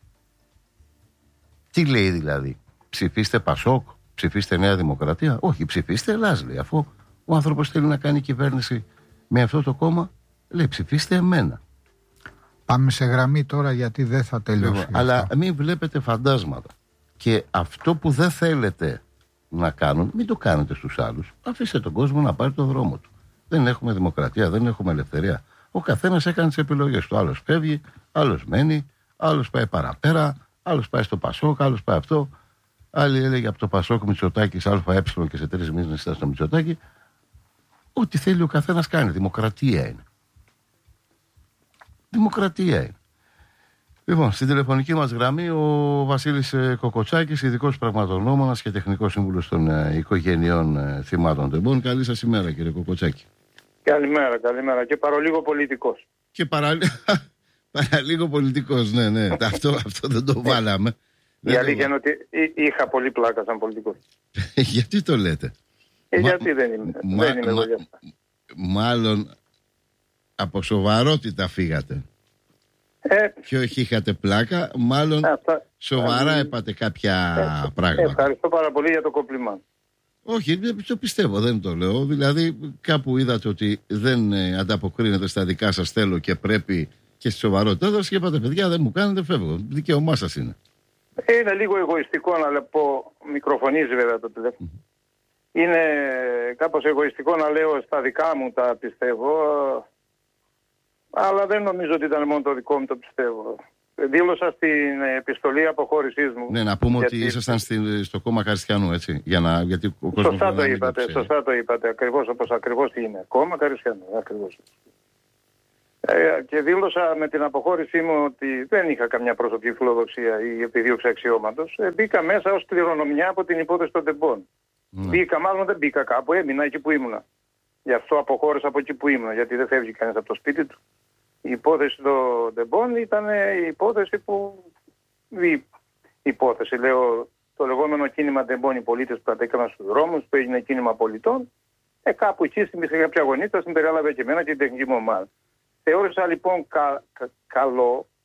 Τι λέει δηλαδή? Ψηφίστε Πασόκ, ψηφίστε Νέα Δημοκρατία? Όχι, ψηφίστε Ελλάς, λέει. Αφού ο άνθρωπος θέλει να κάνει κυβέρνηση με αυτό το κόμμα, λέει ψηφίστε εμένα. Πάμε σε γραμμή τώρα, γιατί δεν θα τελειώσει. Βέβαια, αλλά μην βλέπετε φαντάσματα. Και αυτό που δεν θέλετε να κάνουν, μην το κάνετε στους άλλους. Αφήστε τον κόσμο να πάρει το δρόμο του. Δεν έχουμε δημοκρατία, δεν έχουμε ελευθερία. Ο καθένας έκανε τις επιλογές του. Άλλος φεύγει, άλλος μένει, άλλος πάει παραπέρα, άλλος πάει στο Πασόκ, άλλος πάει αυτό. Άλλοι έλεγε από το Πασόκ Μητσοτάκης, ΑΕ και σε τρεις μήνες ήταν στο Μητσοτάκη. Ό,τι θέλει ο καθένας κάνει. Δημοκρατία είναι. Δημοκρατία είναι. Λοιπόν, στην τηλεφωνική μας γραμμή ο Βασίλης Κοκοτσάκης, ειδικός πραγματογνώμονας και τεχνικός σύμβουλος των ε, οικογενειών ε, θυμάτων τεμπών. Καλή σας ημέρα, κύριε Κοκοτσάκη. Καλημέρα, καλημέρα. Και παρολίγο πολιτικός. Και παραλίγο, παραλίγο πολιτικός, ναι, ναι. αυτό, αυτό δεν το βάλαμε. Η αλήθεια είναι ότι είχα πολύ πλάκα σαν πολιτικός. Γιατί το λέτε? Ε, μα, γιατί δεν είμαι, μα, δεν είμαι μα, εδώ. Μάλλον από σοβαρότητα φύγατε. Ε, και όχι είχατε πλάκα, μάλλον αυτά, σοβαρά ε, έπατε κάποια ε, πράγματα. Ευχαριστώ πάρα πολύ για το κομπλιμάν. Όχι, το πιστεύω, δεν το λέω. Δηλαδή κάπου είδατε ότι δεν ε, ανταποκρίνεται στα δικά σας θέλω και πρέπει και στη σοβαρότητά σας και είπατε παιδιά δεν μου κάνετε, φεύγω. Δικαίωμά σας είναι. Είναι λίγο εγωιστικό να πω, μικροφωνίζει βέβαια το τηλέφωνο. Mm-hmm. Είναι κάπως εγωιστικό να λέω στα δικά μου τα πιστεύω. Αλλά δεν νομίζω ότι ήταν μόνο το δικό μου το πιστεύω. Δήλωσα στην επιστολή αποχώρησής μου. Ναι, να πούμε γιατί... ότι ήσασταν στη, στο κόμμα Καριστιανού, έτσι. Για να, γιατί ο σωστά το είπατε, σωστά το είπατε. Ακριβώς όπως ακριβώς είναι. Κόμμα Καριστιανού, ακριβώς. Ε, και δήλωσα με την αποχώρησή μου ότι δεν είχα καμιά προσωπική φιλοδοξία ή επιδίωξη αξιώματος. Ε, μπήκα μέσα ως κληρονομιά από την υπόθεση των τεμπών. Ναι. Μπήκα, μάλλον δεν μπήκα κάπου, έμεινα εκεί που ήμουνα. Γι' αυτό αποχώρησα από εκεί που ήμουν, γιατί δεν φεύγει κανείς από το σπίτι του. Η υπόθεση των τεμπών ήταν η υπόθεση που... Η υπόθεση, λέω, το λεγόμενο κίνημα τεμπών, οι πολίτες που κατέκαναν στους δρόμους, που έγινε κίνημα πολιτών. Ε, κάπου εκεί, στην κάποια γωνίτσα, την περιέλαβε και εμένα και την τεχνική μου ομάδα. Θεώρησα λοιπόν κα, κα, καλό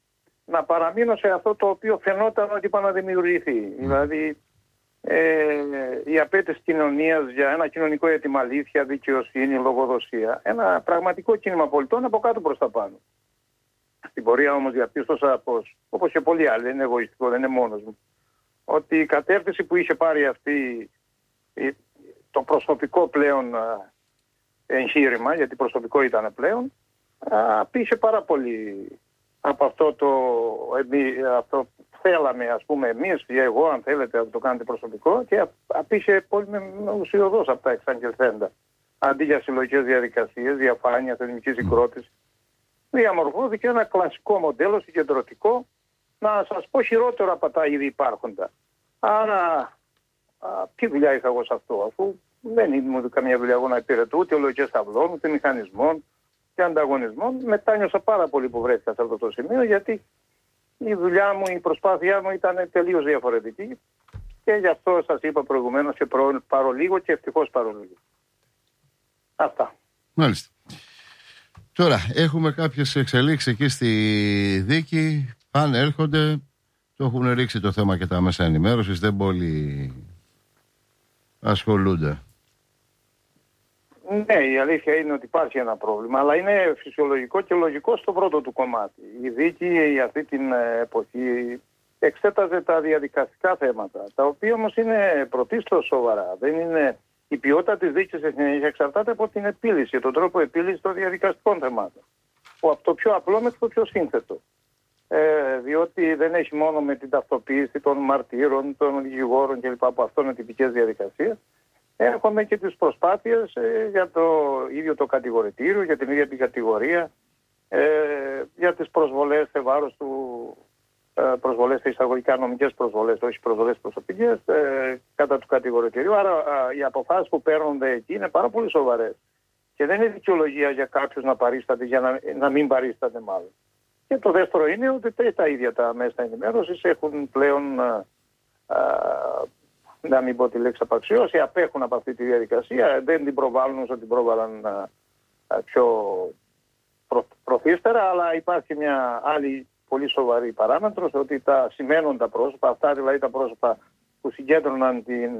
να παραμείνω σε αυτό το οποίο φαινόταν ότι είπα να δημιουργηθεί. Mm. Δηλαδή ε, η απέτηση κοινωνίας για ένα κοινωνικό αίτημα, αλήθεια, δικαιοσύνη, λογοδοσία. Ένα πραγματικό κίνημα πολιτών από κάτω προς τα πάνω. Στην πορεία όμως διαπίστωσα πως, όπως και πολλοί άλλοι, δεν είναι εγωιστικό, δεν είναι μόνος μου, ότι η κατεύθυνση που είχε πάρει αυτή το προσωπικό πλέον εγχείρημα, γιατί προσωπικό ήταν πλέον, απήχε πάρα πολύ από αυτό το αυτό θέλαμε, ας πούμε, εμείς ή εγώ, αν θέλετε, να το κάνετε προσωπικό, και απήχε πολύ με ουσιοδός από τα εξαγγελθέντα. Αντί για συλλογικές διαδικασίες, διαφάνεια, θεσμική συγκρότηση, διαμορφώθηκε ένα κλασικό μοντέλο συγκεντρωτικό, να σας πω χειρότερο από τα ήδη υπάρχοντα. Άρα, α, τι δουλειά είχα εγώ σε αυτό, αφού δεν ήμουν καμία δουλειά εγώ να υπηρετώ ούτε λογικές ταυλών, ούτε μηχανισμών και ανταγωνισμών. Μετά νιώσα πάρα πολύ που βρέθηκα σε αυτό το σημείο, γιατί η δουλειά μου, η προσπάθειά μου ήταν τελείως διαφορετική, και γι' αυτό σας είπα προηγουμένως και προ, πάρω λίγο και ευτυχώς πάρω λίγο. Αυτά. Μάλιστα. Τώρα έχουμε κάποιες εξελίξεις εκεί στη δίκη, πάνε έρχονται, το έχουν ρίξει το θέμα και τα μέσα ενημέρωσης, δεν πολύ ασχολούνται. Ναι, η αλήθεια είναι ότι υπάρχει ένα πρόβλημα, αλλά είναι φυσιολογικό και λογικό στο πρώτο του κομμάτι. Η δίκη αυτή την εποχή εξέταζε τα διαδικαστικά θέματα, τα οποία όμως είναι πρωτίστως σοβαρά. Δεν είναι... Η ποιότητα της δίκης εξαρτάται από την επίλυση, τον τρόπο επίλυσης των διαδικαστικών θεμάτων. Από το πιο απλό μέχρι το πιο σύνθετο. Ε, διότι δεν έχει μόνο με την ταυτοποίηση των μαρτύρων, των δικηγόρων κλπ. Από αυτό είναι τυπικές διαδικασίες. Έχουμε και τις προσπάθειες ε, για το ίδιο το κατηγορητήριο, για την ίδια την κατηγορία, ε, για τις προσβολές σε βάρος του, ε, προσβολές σε εισαγωγικά νομικές προσβολές, όχι προσβολές προσωπικές, ε, κατά του κατηγορητηρίου. Άρα ε, οι αποφάσεις που παίρνονται εκεί είναι πάρα πολύ σοβαρές. Και δεν είναι δικαιολογία για κάποιους να παρίσταται, για να, να μην παρίσταται μάλλον. Και το δεύτερο είναι ότι τα ίδια τα μέσα ενημέρωσης έχουν πλέον, α, α, να μην πω τη λέξη απαξιώσει, απέχουν από αυτή τη διαδικασία, δεν την προβάλλουν όσο την πρόβαλαν α, α, πιο προ, προθύστερα, αλλά υπάρχει μια άλλη πολύ σοβαρή παράμετρος, ότι τα σημαίνοντα πρόσωπα, αυτά δηλαδή τα πρόσωπα που συγκέντρωναν την,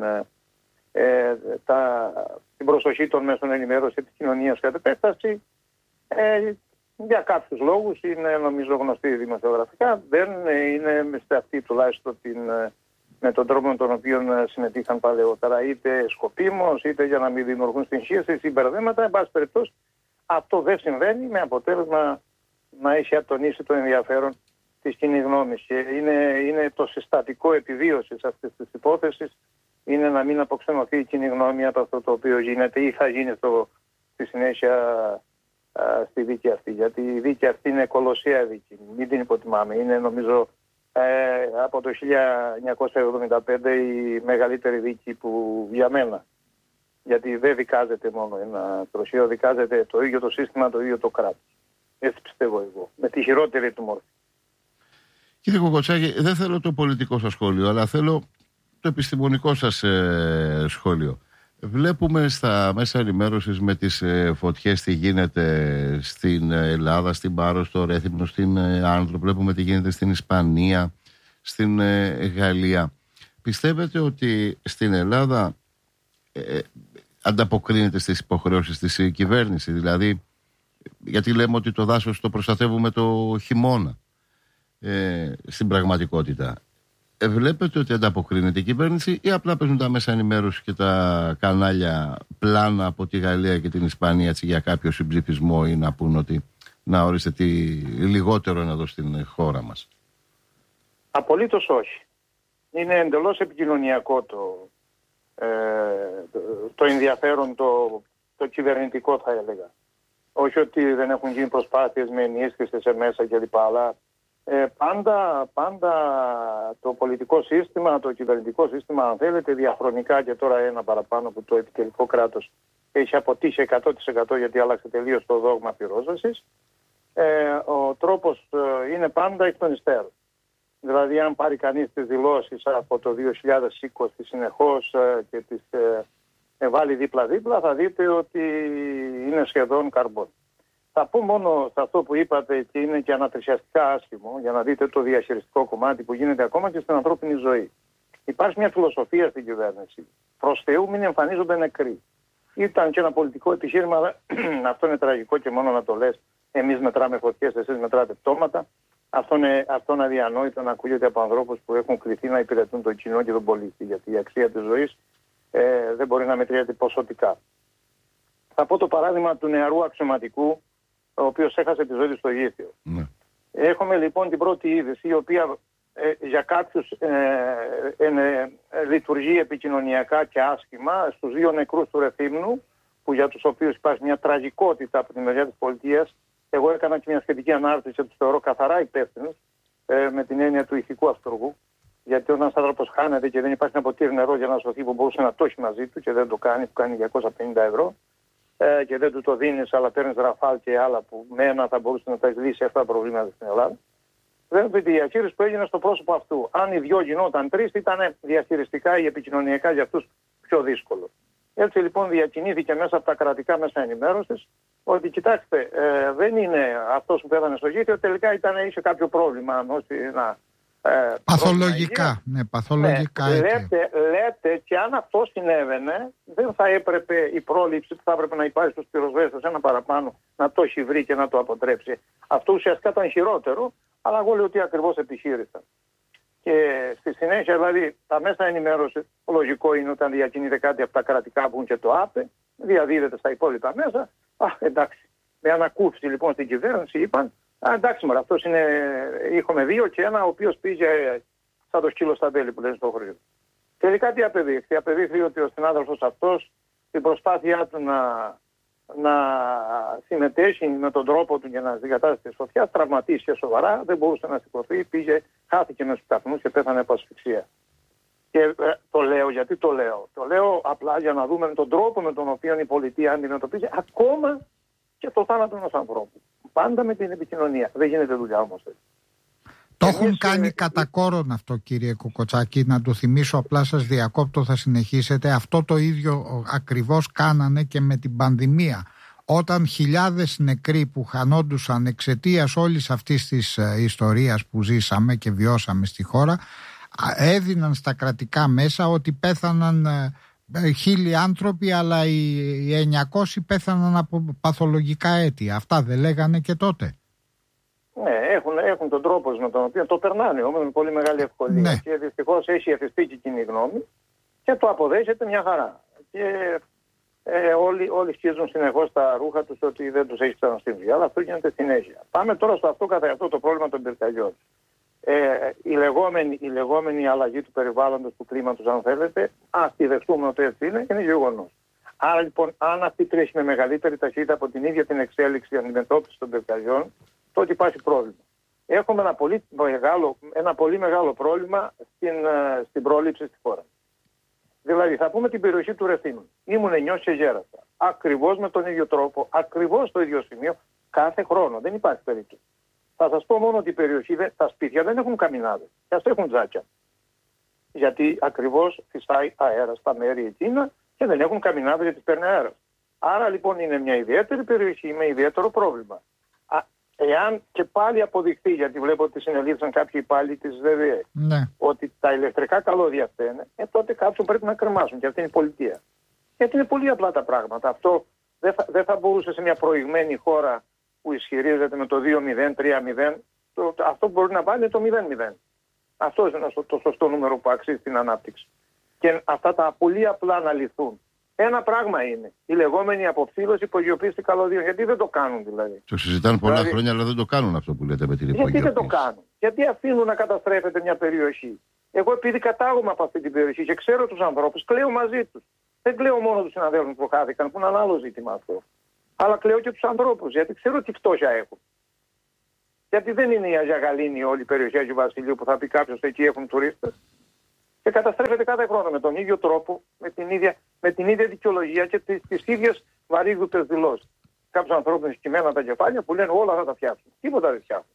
ε, τα, την προσοχή των μέσων ενημέρωσης και της κοινωνίας κατ' επέκταση, ε, για κάποιους λόγους, είναι νομίζω γνωστοί δημοσιογραφικά, δεν είναι σε αυτή τουλάχιστον την, με τον τρόπο με τον οποίο συμμετείχαν παλαιότερα, είτε σκοπίμως, είτε για να μην δημιουργούν συγχύσεις ή μπερδέματα. Εν πάση περιπτώσει, αυτό δεν συμβαίνει, με αποτέλεσμα να έχει ατονίσει το ενδιαφέρον της κοινής γνώμης. Και είναι, είναι το συστατικό επιβίωσης αυτής της υπόθεσης, είναι να μην αποξενωθεί η κοινή γνώμη από αυτό το οποίο γίνεται ή θα γίνει στο, στη συνέχεια στη δίκη αυτή, γιατί η δίκη αυτή είναι κολοσσία δίκη, μην την υποτιμάμε. Είναι νομίζω ε, από το χίλια εννιακόσια εβδομήντα πέντε η μεγαλύτερη δίκη που για μένα, γιατί δεν δικάζεται μόνο ένα τροχείο, δικάζεται το ίδιο το σύστημα, το ίδιο το κράτος. Έτσι πιστεύω εγώ, με τη χειρότερη του μόρφη. Κύριε Κοκοτσάκη, δεν θέλω το πολιτικό σας σχόλιο, αλλά θέλω το επιστημονικό σας ε, σχόλιο. Βλέπουμε στα μέσα ενημέρωσης με τις ε, φωτιές τι γίνεται στην Ελλάδα, στην Πάρο, στο Ρέθυμνο, στην ε, Άνδρο. Βλέπουμε τι γίνεται στην Ισπανία, στην ε, Γαλλία. Πιστεύετε ότι στην Ελλάδα ε, ανταποκρίνεται στις υποχρεώσεις της η κυβέρνηση? Δηλαδή, γιατί λέμε ότι το δάσος το προστατεύουμε το χειμώνα ε, στην πραγματικότητα. Ε, βλέπετε ότι ανταποκρίνεται η κυβέρνηση ή απλά παίζουν τα μέσα ενημέρωση και τα κανάλια πλάνα από τη Γαλλία και την Ισπανία έτσι, για κάποιο συμψηφισμό ή να πούν ότι να ορίστε τι λιγότερο είναι εδώ στην χώρα μας? Απολύτως όχι. Είναι εντελώς επικοινωνιακό το, ε, το, το ενδιαφέρον το, το κυβερνητικό, θα έλεγα. Όχι ότι δεν έχουν γίνει προσπάθειες με ενίσχυση σε μέσα κλπ. Αλλά Ε, πάντα, πάντα το πολιτικό σύστημα, το κυβερνητικό σύστημα, αν θέλετε, διαχρονικά και τώρα ένα παραπάνω που το επιτελικό κράτος έχει αποτύχει εκατό τοις εκατό γιατί άλλαξε τελείως το δόγμα πυρόσβεσης, ε, ο τρόπος ε, είναι πάντα εκ των υστέρων. Δηλαδή αν πάρει κανείς τις δηλώσεις από το δύο χιλιάδες είκοσι συνεχώς ε, και τις ε, ε, βάλει δίπλα-δίπλα, θα δείτε ότι είναι σχεδόν καρμπόν. θα πω μόνο σε αυτό που είπατε και είναι και ανατρισιαστικά άσχημο, για να δείτε το διαχειριστικό κομμάτι που γίνεται ακόμα και στην ανθρώπινη ζωή. Υπάρχει μια φιλοσοφία στην κυβέρνηση. Προς Θεού μην εμφανίζονται νεκροί. Ήταν και ένα πολιτικό επιχείρημα, αλλά αυτό είναι τραγικό και μόνο να το λες. Εμείς μετράμε φωτιές, εσείς μετράτε πτώματα. Αυτό είναι, αυτό είναι αδιανόητο να ακούγεται από ανθρώπους που έχουν κληθεί να υπηρετούν τον κοινό και τον πολίτη. Γιατί η αξία της ζωής ε, δεν μπορεί να μετριέται ποσοτικά. Θα πω το παράδειγμα του νεαρού αξιωματικού, ο οποίος έχασε τη ζωή του στο Γήθιο. Ναι. Έχουμε λοιπόν την πρώτη είδηση, η οποία ε, για κάποιους ε, ε, ε, ε, λειτουργεί επικοινωνιακά και άσχημα, στους δύο νεκρούς του Ρεθύμνου, που για τους οποίους υπάρχει μια τραγικότητα από τη μεριά της πολιτείας. Εγώ έκανα και μια σχετική ανάρτηση και τους θεωρώ καθαρά υπεύθυνους, ε, με την έννοια του ηθικού αυτούργου. Γιατί όταν ένας άνθρωπος χάνεται και δεν υπάρχει ένα ποτήρι νερό για να σωθεί που μπορούσε να το έχει μαζί του και δεν το κάνει, που κάνει διακόσια πενήντα ευρώ, ε, και δεν του το δίνεις, αλλά παίρνεις ραφάλ και άλλα που με ένα θα μπορούσε να τα λύσει αυτά τα προβλήματα στην Ελλάδα. Δεν τη διαχείριση που έγινε στο πρόσωπο αυτού. Αν οι δυο γινόταν τρεις, ήταν διαχειριστικά ή επικοινωνιακά για αυτούς πιο δύσκολο. Έτσι λοιπόν διακινήθηκε μέσα από τα κρατικά μέσα ενημέρωσης ότι κοιτάξτε, ε, δεν είναι αυτός που πέθανε στο Γήθιο, τελικά ήταν, είχε κάποιο πρόβλημα. Όχι, να, ε, παθολογικά. Ναι, παθολογικά. Ναι, λέτε, λέτε και αν αυτό συνέβαινε, δεν θα έπρεπε η πρόληψη που θα έπρεπε να υπάρχει στους πυροσβέστες ένα παραπάνω να το έχει βρει και να το αποτρέψει. Αυτό ουσιαστικά ήταν χειρότερο, αλλά εγώ λέω ότι ακριβώς επιχείρησαν. Και στη συνέχεια, δηλαδή, τα μέσα ενημέρωση, λογικό είναι όταν διακινείται κάτι από τα κρατικά που είναι και το ΑΠΕ, διαδίδεται στα υπόλοιπα μέσα. Α, εντάξει. Με ανακούφιση λοιπόν στην κυβέρνηση είπαν, α, εντάξει, μωρά, αυτός είναι, είχαμε δύο και ένα ο οποίος πήγε σαν το σκύλο στα τέλη που λένε στο χωριό. Τελικά τι απεδείχθη? Απεδείχθη ότι ο συνάδελφος αυτός, στην προσπάθειά του να, να συμμετέχει με τον τρόπο του για να συγκατάσταση της φωτιάς, τραυματίστηκε σοβαρά, δεν μπορούσε να σηκωθεί, πήγε, χάθηκε με στους καπνούς και πέθανε από ασφυξία. Και ε, το λέω γιατί το λέω. Το λέω απλά για να δούμε τον τρόπο με τον οποίο η πολιτεία αντιμετωπίζει ακόμα και το θάνατο ενός ανθρώπου. Πάντα με την επικοινωνία. Δεν γίνεται δουλειά όμως έτσι. Το έχουν Εμείς, κάνει ε, κατά κόρον αυτό, κύριε Κουκοτσάκη. Να το θυμίσω, απλά σας διακόπτω, θα συνεχίσετε. Αυτό το ίδιο ακριβώς κάνανε και με την πανδημία. Όταν χιλιάδες νεκροί που χανόντουσαν εξαιτίας όλης αυτής της ιστορίας που ζήσαμε και βιώσαμε στη χώρα, έδιναν στα κρατικά μέσα ότι πέθαναν χίλιοι άνθρωποι, αλλά οι εννιακόσιοι πέθαναν από παθολογικά αίτια. Αυτά δεν λέγανε και τότε? Ναι, έχουν, έχουν τον τρόπο με τον οποίο το περνάνε όμως με πολύ μεγάλη ευκολία. Ναι. Και δυστυχώς έχει εθιστεί και κοινή γνώμη και το αποδέχεται μια χαρά. Και ε, όλοι, όλοι σκίζουν συνεχώς τα ρούχα τους ότι δεν τους έχει ξαναστείλει. Αλλά αυτό γίνεται συνέχεια. Πάμε τώρα στο αυτό καθ' αυτό το πρόβλημα των πυρκαγιών. Ε, η, λεγόμενη, η λεγόμενη αλλαγή του περιβάλλοντος, του κλίματος, αν θέλετε, ας τη δεχτούμε ότι έτσι είναι, είναι γεγονός. Άρα λοιπόν, αν αυτή τρέχει με μεγαλύτερη ταχύτητα από την ίδια την εξέλιξη αντιμετώπιση των πυρκαγιών, τότε υπάρχει πρόβλημα. Έχουμε ένα πολύ μεγάλο, ένα πολύ μεγάλο πρόβλημα στην, στην πρόληψη στη χώρα. Δηλαδή, θα πούμε την περιοχή του Ρεθύμνου. Ήμουν εννιός και γέρασα. Ακριβώς με τον ίδιο τρόπο, ακριβώς στο ίδιο σημείο, κάθε χρόνο. Δεν υπάρχει περίπτωση. Θα σας πω μόνο ότι η περιοχή, τα σπίτια δεν έχουν καμινάδες. Και ας έχουν τζάκια. Γιατί ακριβώς φυσάει αέρα στα μέρη εκείνα και δεν έχουν καμινάδες γιατί παίρνει αέρα. Άρα λοιπόν είναι μια ιδιαίτερη περιοχή με ιδιαίτερο πρόβλημα. Α, εάν και πάλι αποδειχθεί, γιατί βλέπω ότι συνελήφθησαν κάποιοι υπάλληλοι της ΔΕΔΕ, ναι, ότι τα ηλεκτρικά καλώδια φταίνε, ε, τότε κάποιον πρέπει να κρεμάσουν και αυτή είναι η πολιτεία. Γιατί είναι πολύ απλά τα πράγματα. Αυτό δεν θα, δεν θα μπορούσε σε μια προηγμένη χώρα που ισχυρίζεται με το δύο μηδέν, τρία μηδέν, το, το, αυτό που μπορεί να βάλει είναι το μηδέν μηδέν. Αυτό είναι το, το σωστό νούμερο που αξίζει την ανάπτυξη. Και αυτά τα πολύ απλά να λυθούν. Ένα πράγμα είναι η λεγόμενη αποψήλωση, υπογειοποίηση καλωδίων. Γιατί δεν το κάνουν δηλαδή? Το συζητάνε πολλά δηλαδή, χρόνια, αλλά δεν το κάνουν αυτό που λέτε με την υπογειοποίηση. Γιατί δεν το κάνουν? Γιατί αφήνουν να καταστρέφεται μια περιοχή? Εγώ επειδή κατάγομαι από αυτή την περιοχή και ξέρω τους ανθρώπους, κλαίω μαζί τους. Δεν κλαίω μόνο τους συναδέλφους που χάθηκαν, που είναι ένα άλλο ζήτημα αυτό. Αλλά κλαίω και τους ανθρώπους, γιατί ξέρω τι φτώχεια έχουν. Γιατί δεν είναι η Αγία Γαλήνη όλη η περιοχή Αγίου Βασιλείου που θα πει κάποιος εκεί έχουν τουρίστες. Και καταστρέφεται κάθε χρόνο με τον ίδιο τρόπο, με την ίδια, με την ίδια δικαιολογία και τις, τις ίδιες βαρύγδουτες δηλώσεις. Κάποιους ανθρώπους σκυμμένα τα κεφάλια που λένε όλα θα τα φτιάξουν. Τίποτα δεν φτιάχνουν.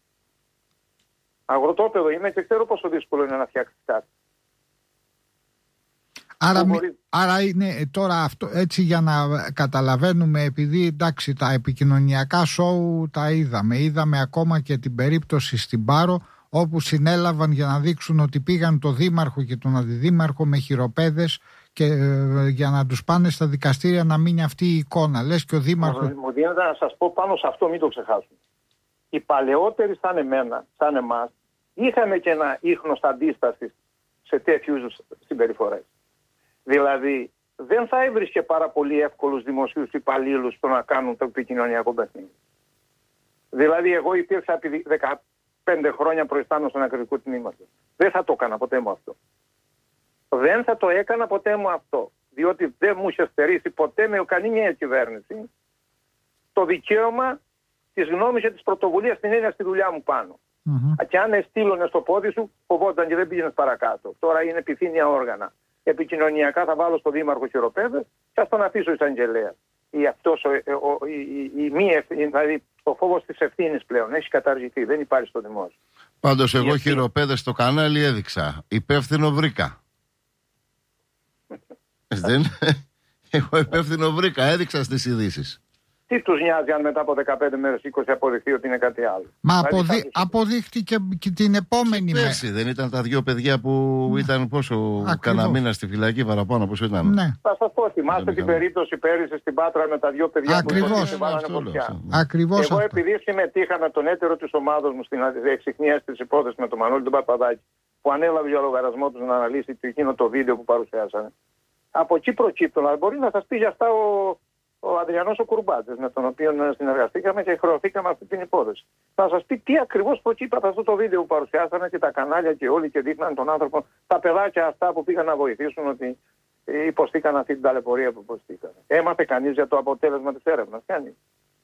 Αγροτόπεδο είμαι και ξέρω πόσο δύσκολο είναι να φτιάξει κάτι. Άρα, μπορεί... άρα είναι τώρα αυτό έτσι για να καταλαβαίνουμε, επειδή εντάξει τα επικοινωνιακά σοου τα είδαμε, είδαμε ακόμα και την περίπτωση στην Πάρο όπου συνέλαβαν για να δείξουν ότι πήγαν το δήμαρχο και τον αντιδήμαρχο με χειροπέδες και ε, για να τους πάνε στα δικαστήρια να μείνει αυτή η εικόνα. Λες και ο δήμαρχος... Μου δίνετε να σας πω πάνω σε αυτό, μην το ξεχάσουμε. Οι παλαιότεροι σαν εμένα, σαν εμάς, είχαμε και ένα ίχνος αντίστασης σε τέτοιου είδους συμπεριφορές. Δηλαδή, δεν θα έβρισκε πάρα πολύ εύκολους δημοσίους υπαλλήλους στο να κάνουν το επικοινωνιακό παιχνίδι. Δηλαδή, εγώ υπήρξα επί δεκαπέντε χρόνια προϊστάμενος στον ακριτικού τμήματος. Δεν θα το έκανα ποτέ μου αυτό. Δεν θα το έκανα ποτέ μου αυτό. Διότι δεν μου είχε στερήσει ποτέ με κανένα κυβέρνηση το δικαίωμα της γνώμης και της πρωτοβουλίας στην έννοια στη δουλειά μου πάνω. Mm-hmm. Και αν εστήλωνε στο πόδι σου, φοβόταν και δεν πήγαινες παρακάτω. Τώρα είναι επιθύνια όργανα. Επικοινωνιακά θα βάλω στο δήμαρχο χειροπέδες και ας τον αφήσω εισαγγελέα. Ή αυτός, ο, ο, η, η, η μη ευθύνη, δηλαδή ο φόβος της ευθύνης πλέον έχει καταργηθεί, δεν υπάρχει στο δημόσιο. Πάντως εγώ χειροπέδες στο κανάλι έδειξα. Υπεύθυνο βρήκα. Δεν... Εγώ υπεύθυνο βρήκα, έδειξα στις ειδήσεις. Τι τους νοιάζει αν μετά από δεκαπέντε μέρες είκοσι αποδειχθεί ότι είναι κάτι άλλο. Μα δηλαδή, αποδει... θα... αποδείχτηκε και την επόμενη μέρα. Πέρσι δεν ήταν τα δύο παιδιά που ναι. ήταν πόσο κανένα μήνα στη φυλακή παραπάνω, πόσο ήταν. Ναι. Θα σας πω, θυμάστε την περίπτωση πέρυσι στην Πάτρα με τα δύο παιδιά Ακριβώς. που βάλανε φωτιά. Ακριβώς. Εγώ επειδή συμμετείχα με τον έτερο της ομάδος μου στην εξυχνίαση της υπόθεσης με τον Μανώλη τον Παπαδάκη, που ανέλαβε για λογαριασμό του να αναλύσει εκείνο το βίντεο που παρουσιάσανε. Από εκεί προκύπτουν, αλλά μπορεί να σας πει για αυτά ο, ο Αδριανός ο Κουρμπάτζης, με τον οποίο συνεργαστήκαμε και χρεωθήκαμε αυτή την υπόθεση. Να σας πει τι ακριβώς προκύπτει από αυτό το βίντεο που παρουσιάσανε και τα κανάλια και όλοι και δείχναν τον άνθρωπο, τα παιδάκια αυτά που πήγαν να βοηθήσουν ότι υποστήκαν αυτή την ταλαιπωρία που υποστήκαν. Έμαθε κανείς για το αποτέλεσμα της έρευνας? Κανείς.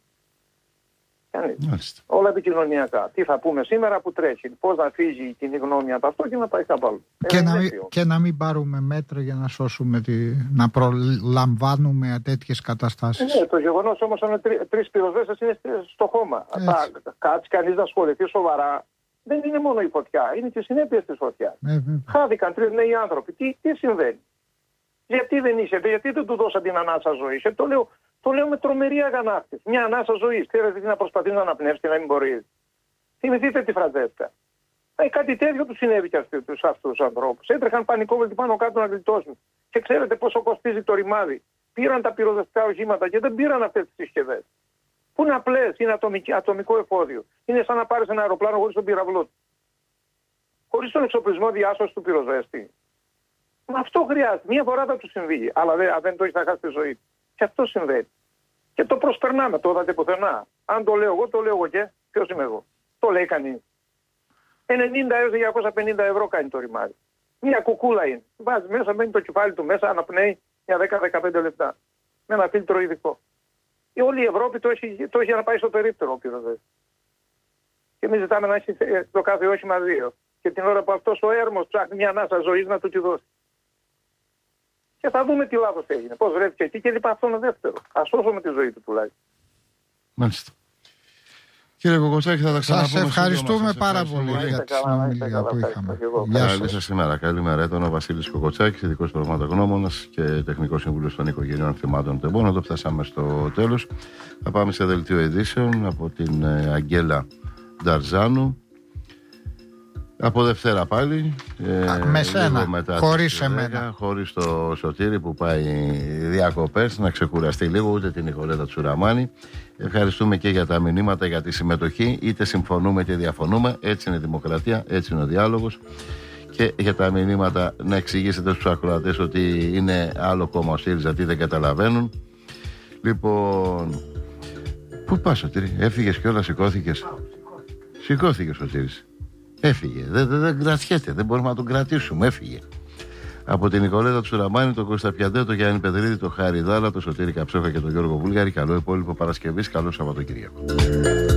Κανείς. Όλα επικοινωνιακά. Τι θα πούμε σήμερα που τρέχει, πώς να φύγει η κοινή γνώμη από αυτό και να πάει κάπου άλλο. Και, να μην, και να μην πάρουμε μέτρα για να σώσουμε, τη, να προλαμβάνουμε τέτοιες καταστάσεις. Ναι, το γεγονός όμως είναι τρει, τρεις πυροσβέστες είναι στο χώμα. Θα κάτσει κανείς να ασχοληθεί σοβαρά. Δεν είναι μόνο η φωτιά, είναι και οι συνέπειες της φωτιάς. Ε, Χάθηκαν τρεις νέοι άνθρωποι. Τι, τι συμβαίνει? Γιατί δεν είσαι, γιατί δεν του δώσαν την ανάσα ζωή? Το λέω. Το λέω με τρομερή αγανάκτηση. Μια ανάσα ζωή. Ξέρετε τι να προσπαθεί να αναπνεύσει και να μην μπορεί. Θυμηθείτε τη Φραντζέσκα. Ε, κάτι τέτοιο του συνέβη και σε αυτού του ανθρώπου. Έτρεχαν πανικόβλητοι πάνω κάτω να γλιτώσουν. Και ξέρετε πόσο κοστίζει το ρημάδι. Πήραν τα πυροδευτικά οχήματα και δεν πήραν αυτές τις συσκευές. Που είναι απλές, είναι ατομική, ατομικό εφόδιο. Είναι σαν να πάρει ένα αεροπλάνο χωρίς τον πυραυλό του. Χωρίς τον εξοπλισμό διάσωση του πυροσβέστη. Μα αυτό χρειάζεται. Μία φορά θα του συμβεί. Αλλά δεν, δεν το έχει να χάσει τη ζωή του. Και αυτό συμβαίνει. Και το προσπερνάμε, το είδατε πουθενά. Αν το λέω εγώ, το λέω εγώ και ποιος είμαι εγώ? Το λέει κανείς. ενενήντα έως διακόσια πενήντα ευρώ κάνει το ρημάδι. Μια κουκούλα είναι. Βάζει μέσα, μπαίνει το κεφάλι του μέσα, αναπνέει για δέκα με δεκαπέντε λεπτά. Με ένα φίλτρο ειδικό. Η όλη η Ευρώπη το έχει, το έχει για να πάει στο περίπτερο ο πυροσβέστης. Και εμείς ζητάμε να έχει το κάθε όχημα δύο. Και την ώρα που αυτός ο έρμος ψάχνει μια ανάσα ζωής να του τη δώσει. Και θα δούμε τι λάθος έγινε. Πώς βρέθηκε εκεί και λοιπά. Αυτό είναι δεύτερο. Ας σώσουμε τη ζωή του τουλάχιστον. Μάλιστα. Κύριε Κοκοτσάκη, θα τα ξαναπούμε. Σας ευχαριστούμε πάρα πολύ για τη συνομιλία που είχαμε. Καλή σας ημέρα. Καλημέρα. Ήταν ο Βασίλης Κοκοτσάκης, ειδικός πραγματογνώμονας και τεχνικός σύμβουλος των οικογενειών θυμάτων τεμπών. Εδώ φτάσαμε στο τέλος. Θα πάμε σε δελτίο ειδήσεων από την Αγγέλα Νταρζάνου. Από Δευτέρα πάλι. Ε, με σένα, χωρίς εμένα. Χωρίς το Σωτήρι που πάει διακοπές, να ξεκουραστεί λίγο, ούτε την Νικολέτα Τσουραμάνη. Ευχαριστούμε και για τα μηνύματα, για τη συμμετοχή. Είτε συμφωνούμε είτε διαφωνούμε. Έτσι είναι η δημοκρατία, έτσι είναι ο διάλογος. Και για τα μηνύματα να εξηγήσετε στους ακροατές ότι είναι άλλο κόμμα ο ΣΥΡΙΖΑ, τι δεν καταλαβαίνουν. Λοιπόν, πού πας Σωτήρι? Έφυγες κιόλας, σηκώθηκες? Σηκώθηκες Σωτήρης? Έφυγε. Δεν, δεν, δεν κρατιέται. Δεν μπορούμε να τον κρατήσουμε. Έφυγε. Από την Νικολέτα Τσουραμάνη, τον Κώστα Πιαντέ, τον Γιάννη Πεδρίδη, τον Χάρη Δάλα, τον Σωτήρη Καψόχα και τον Γιώργο Βούλγαρη. Καλό υπόλοιπο Παρασκευής. Καλό Σαββατοκύριακο.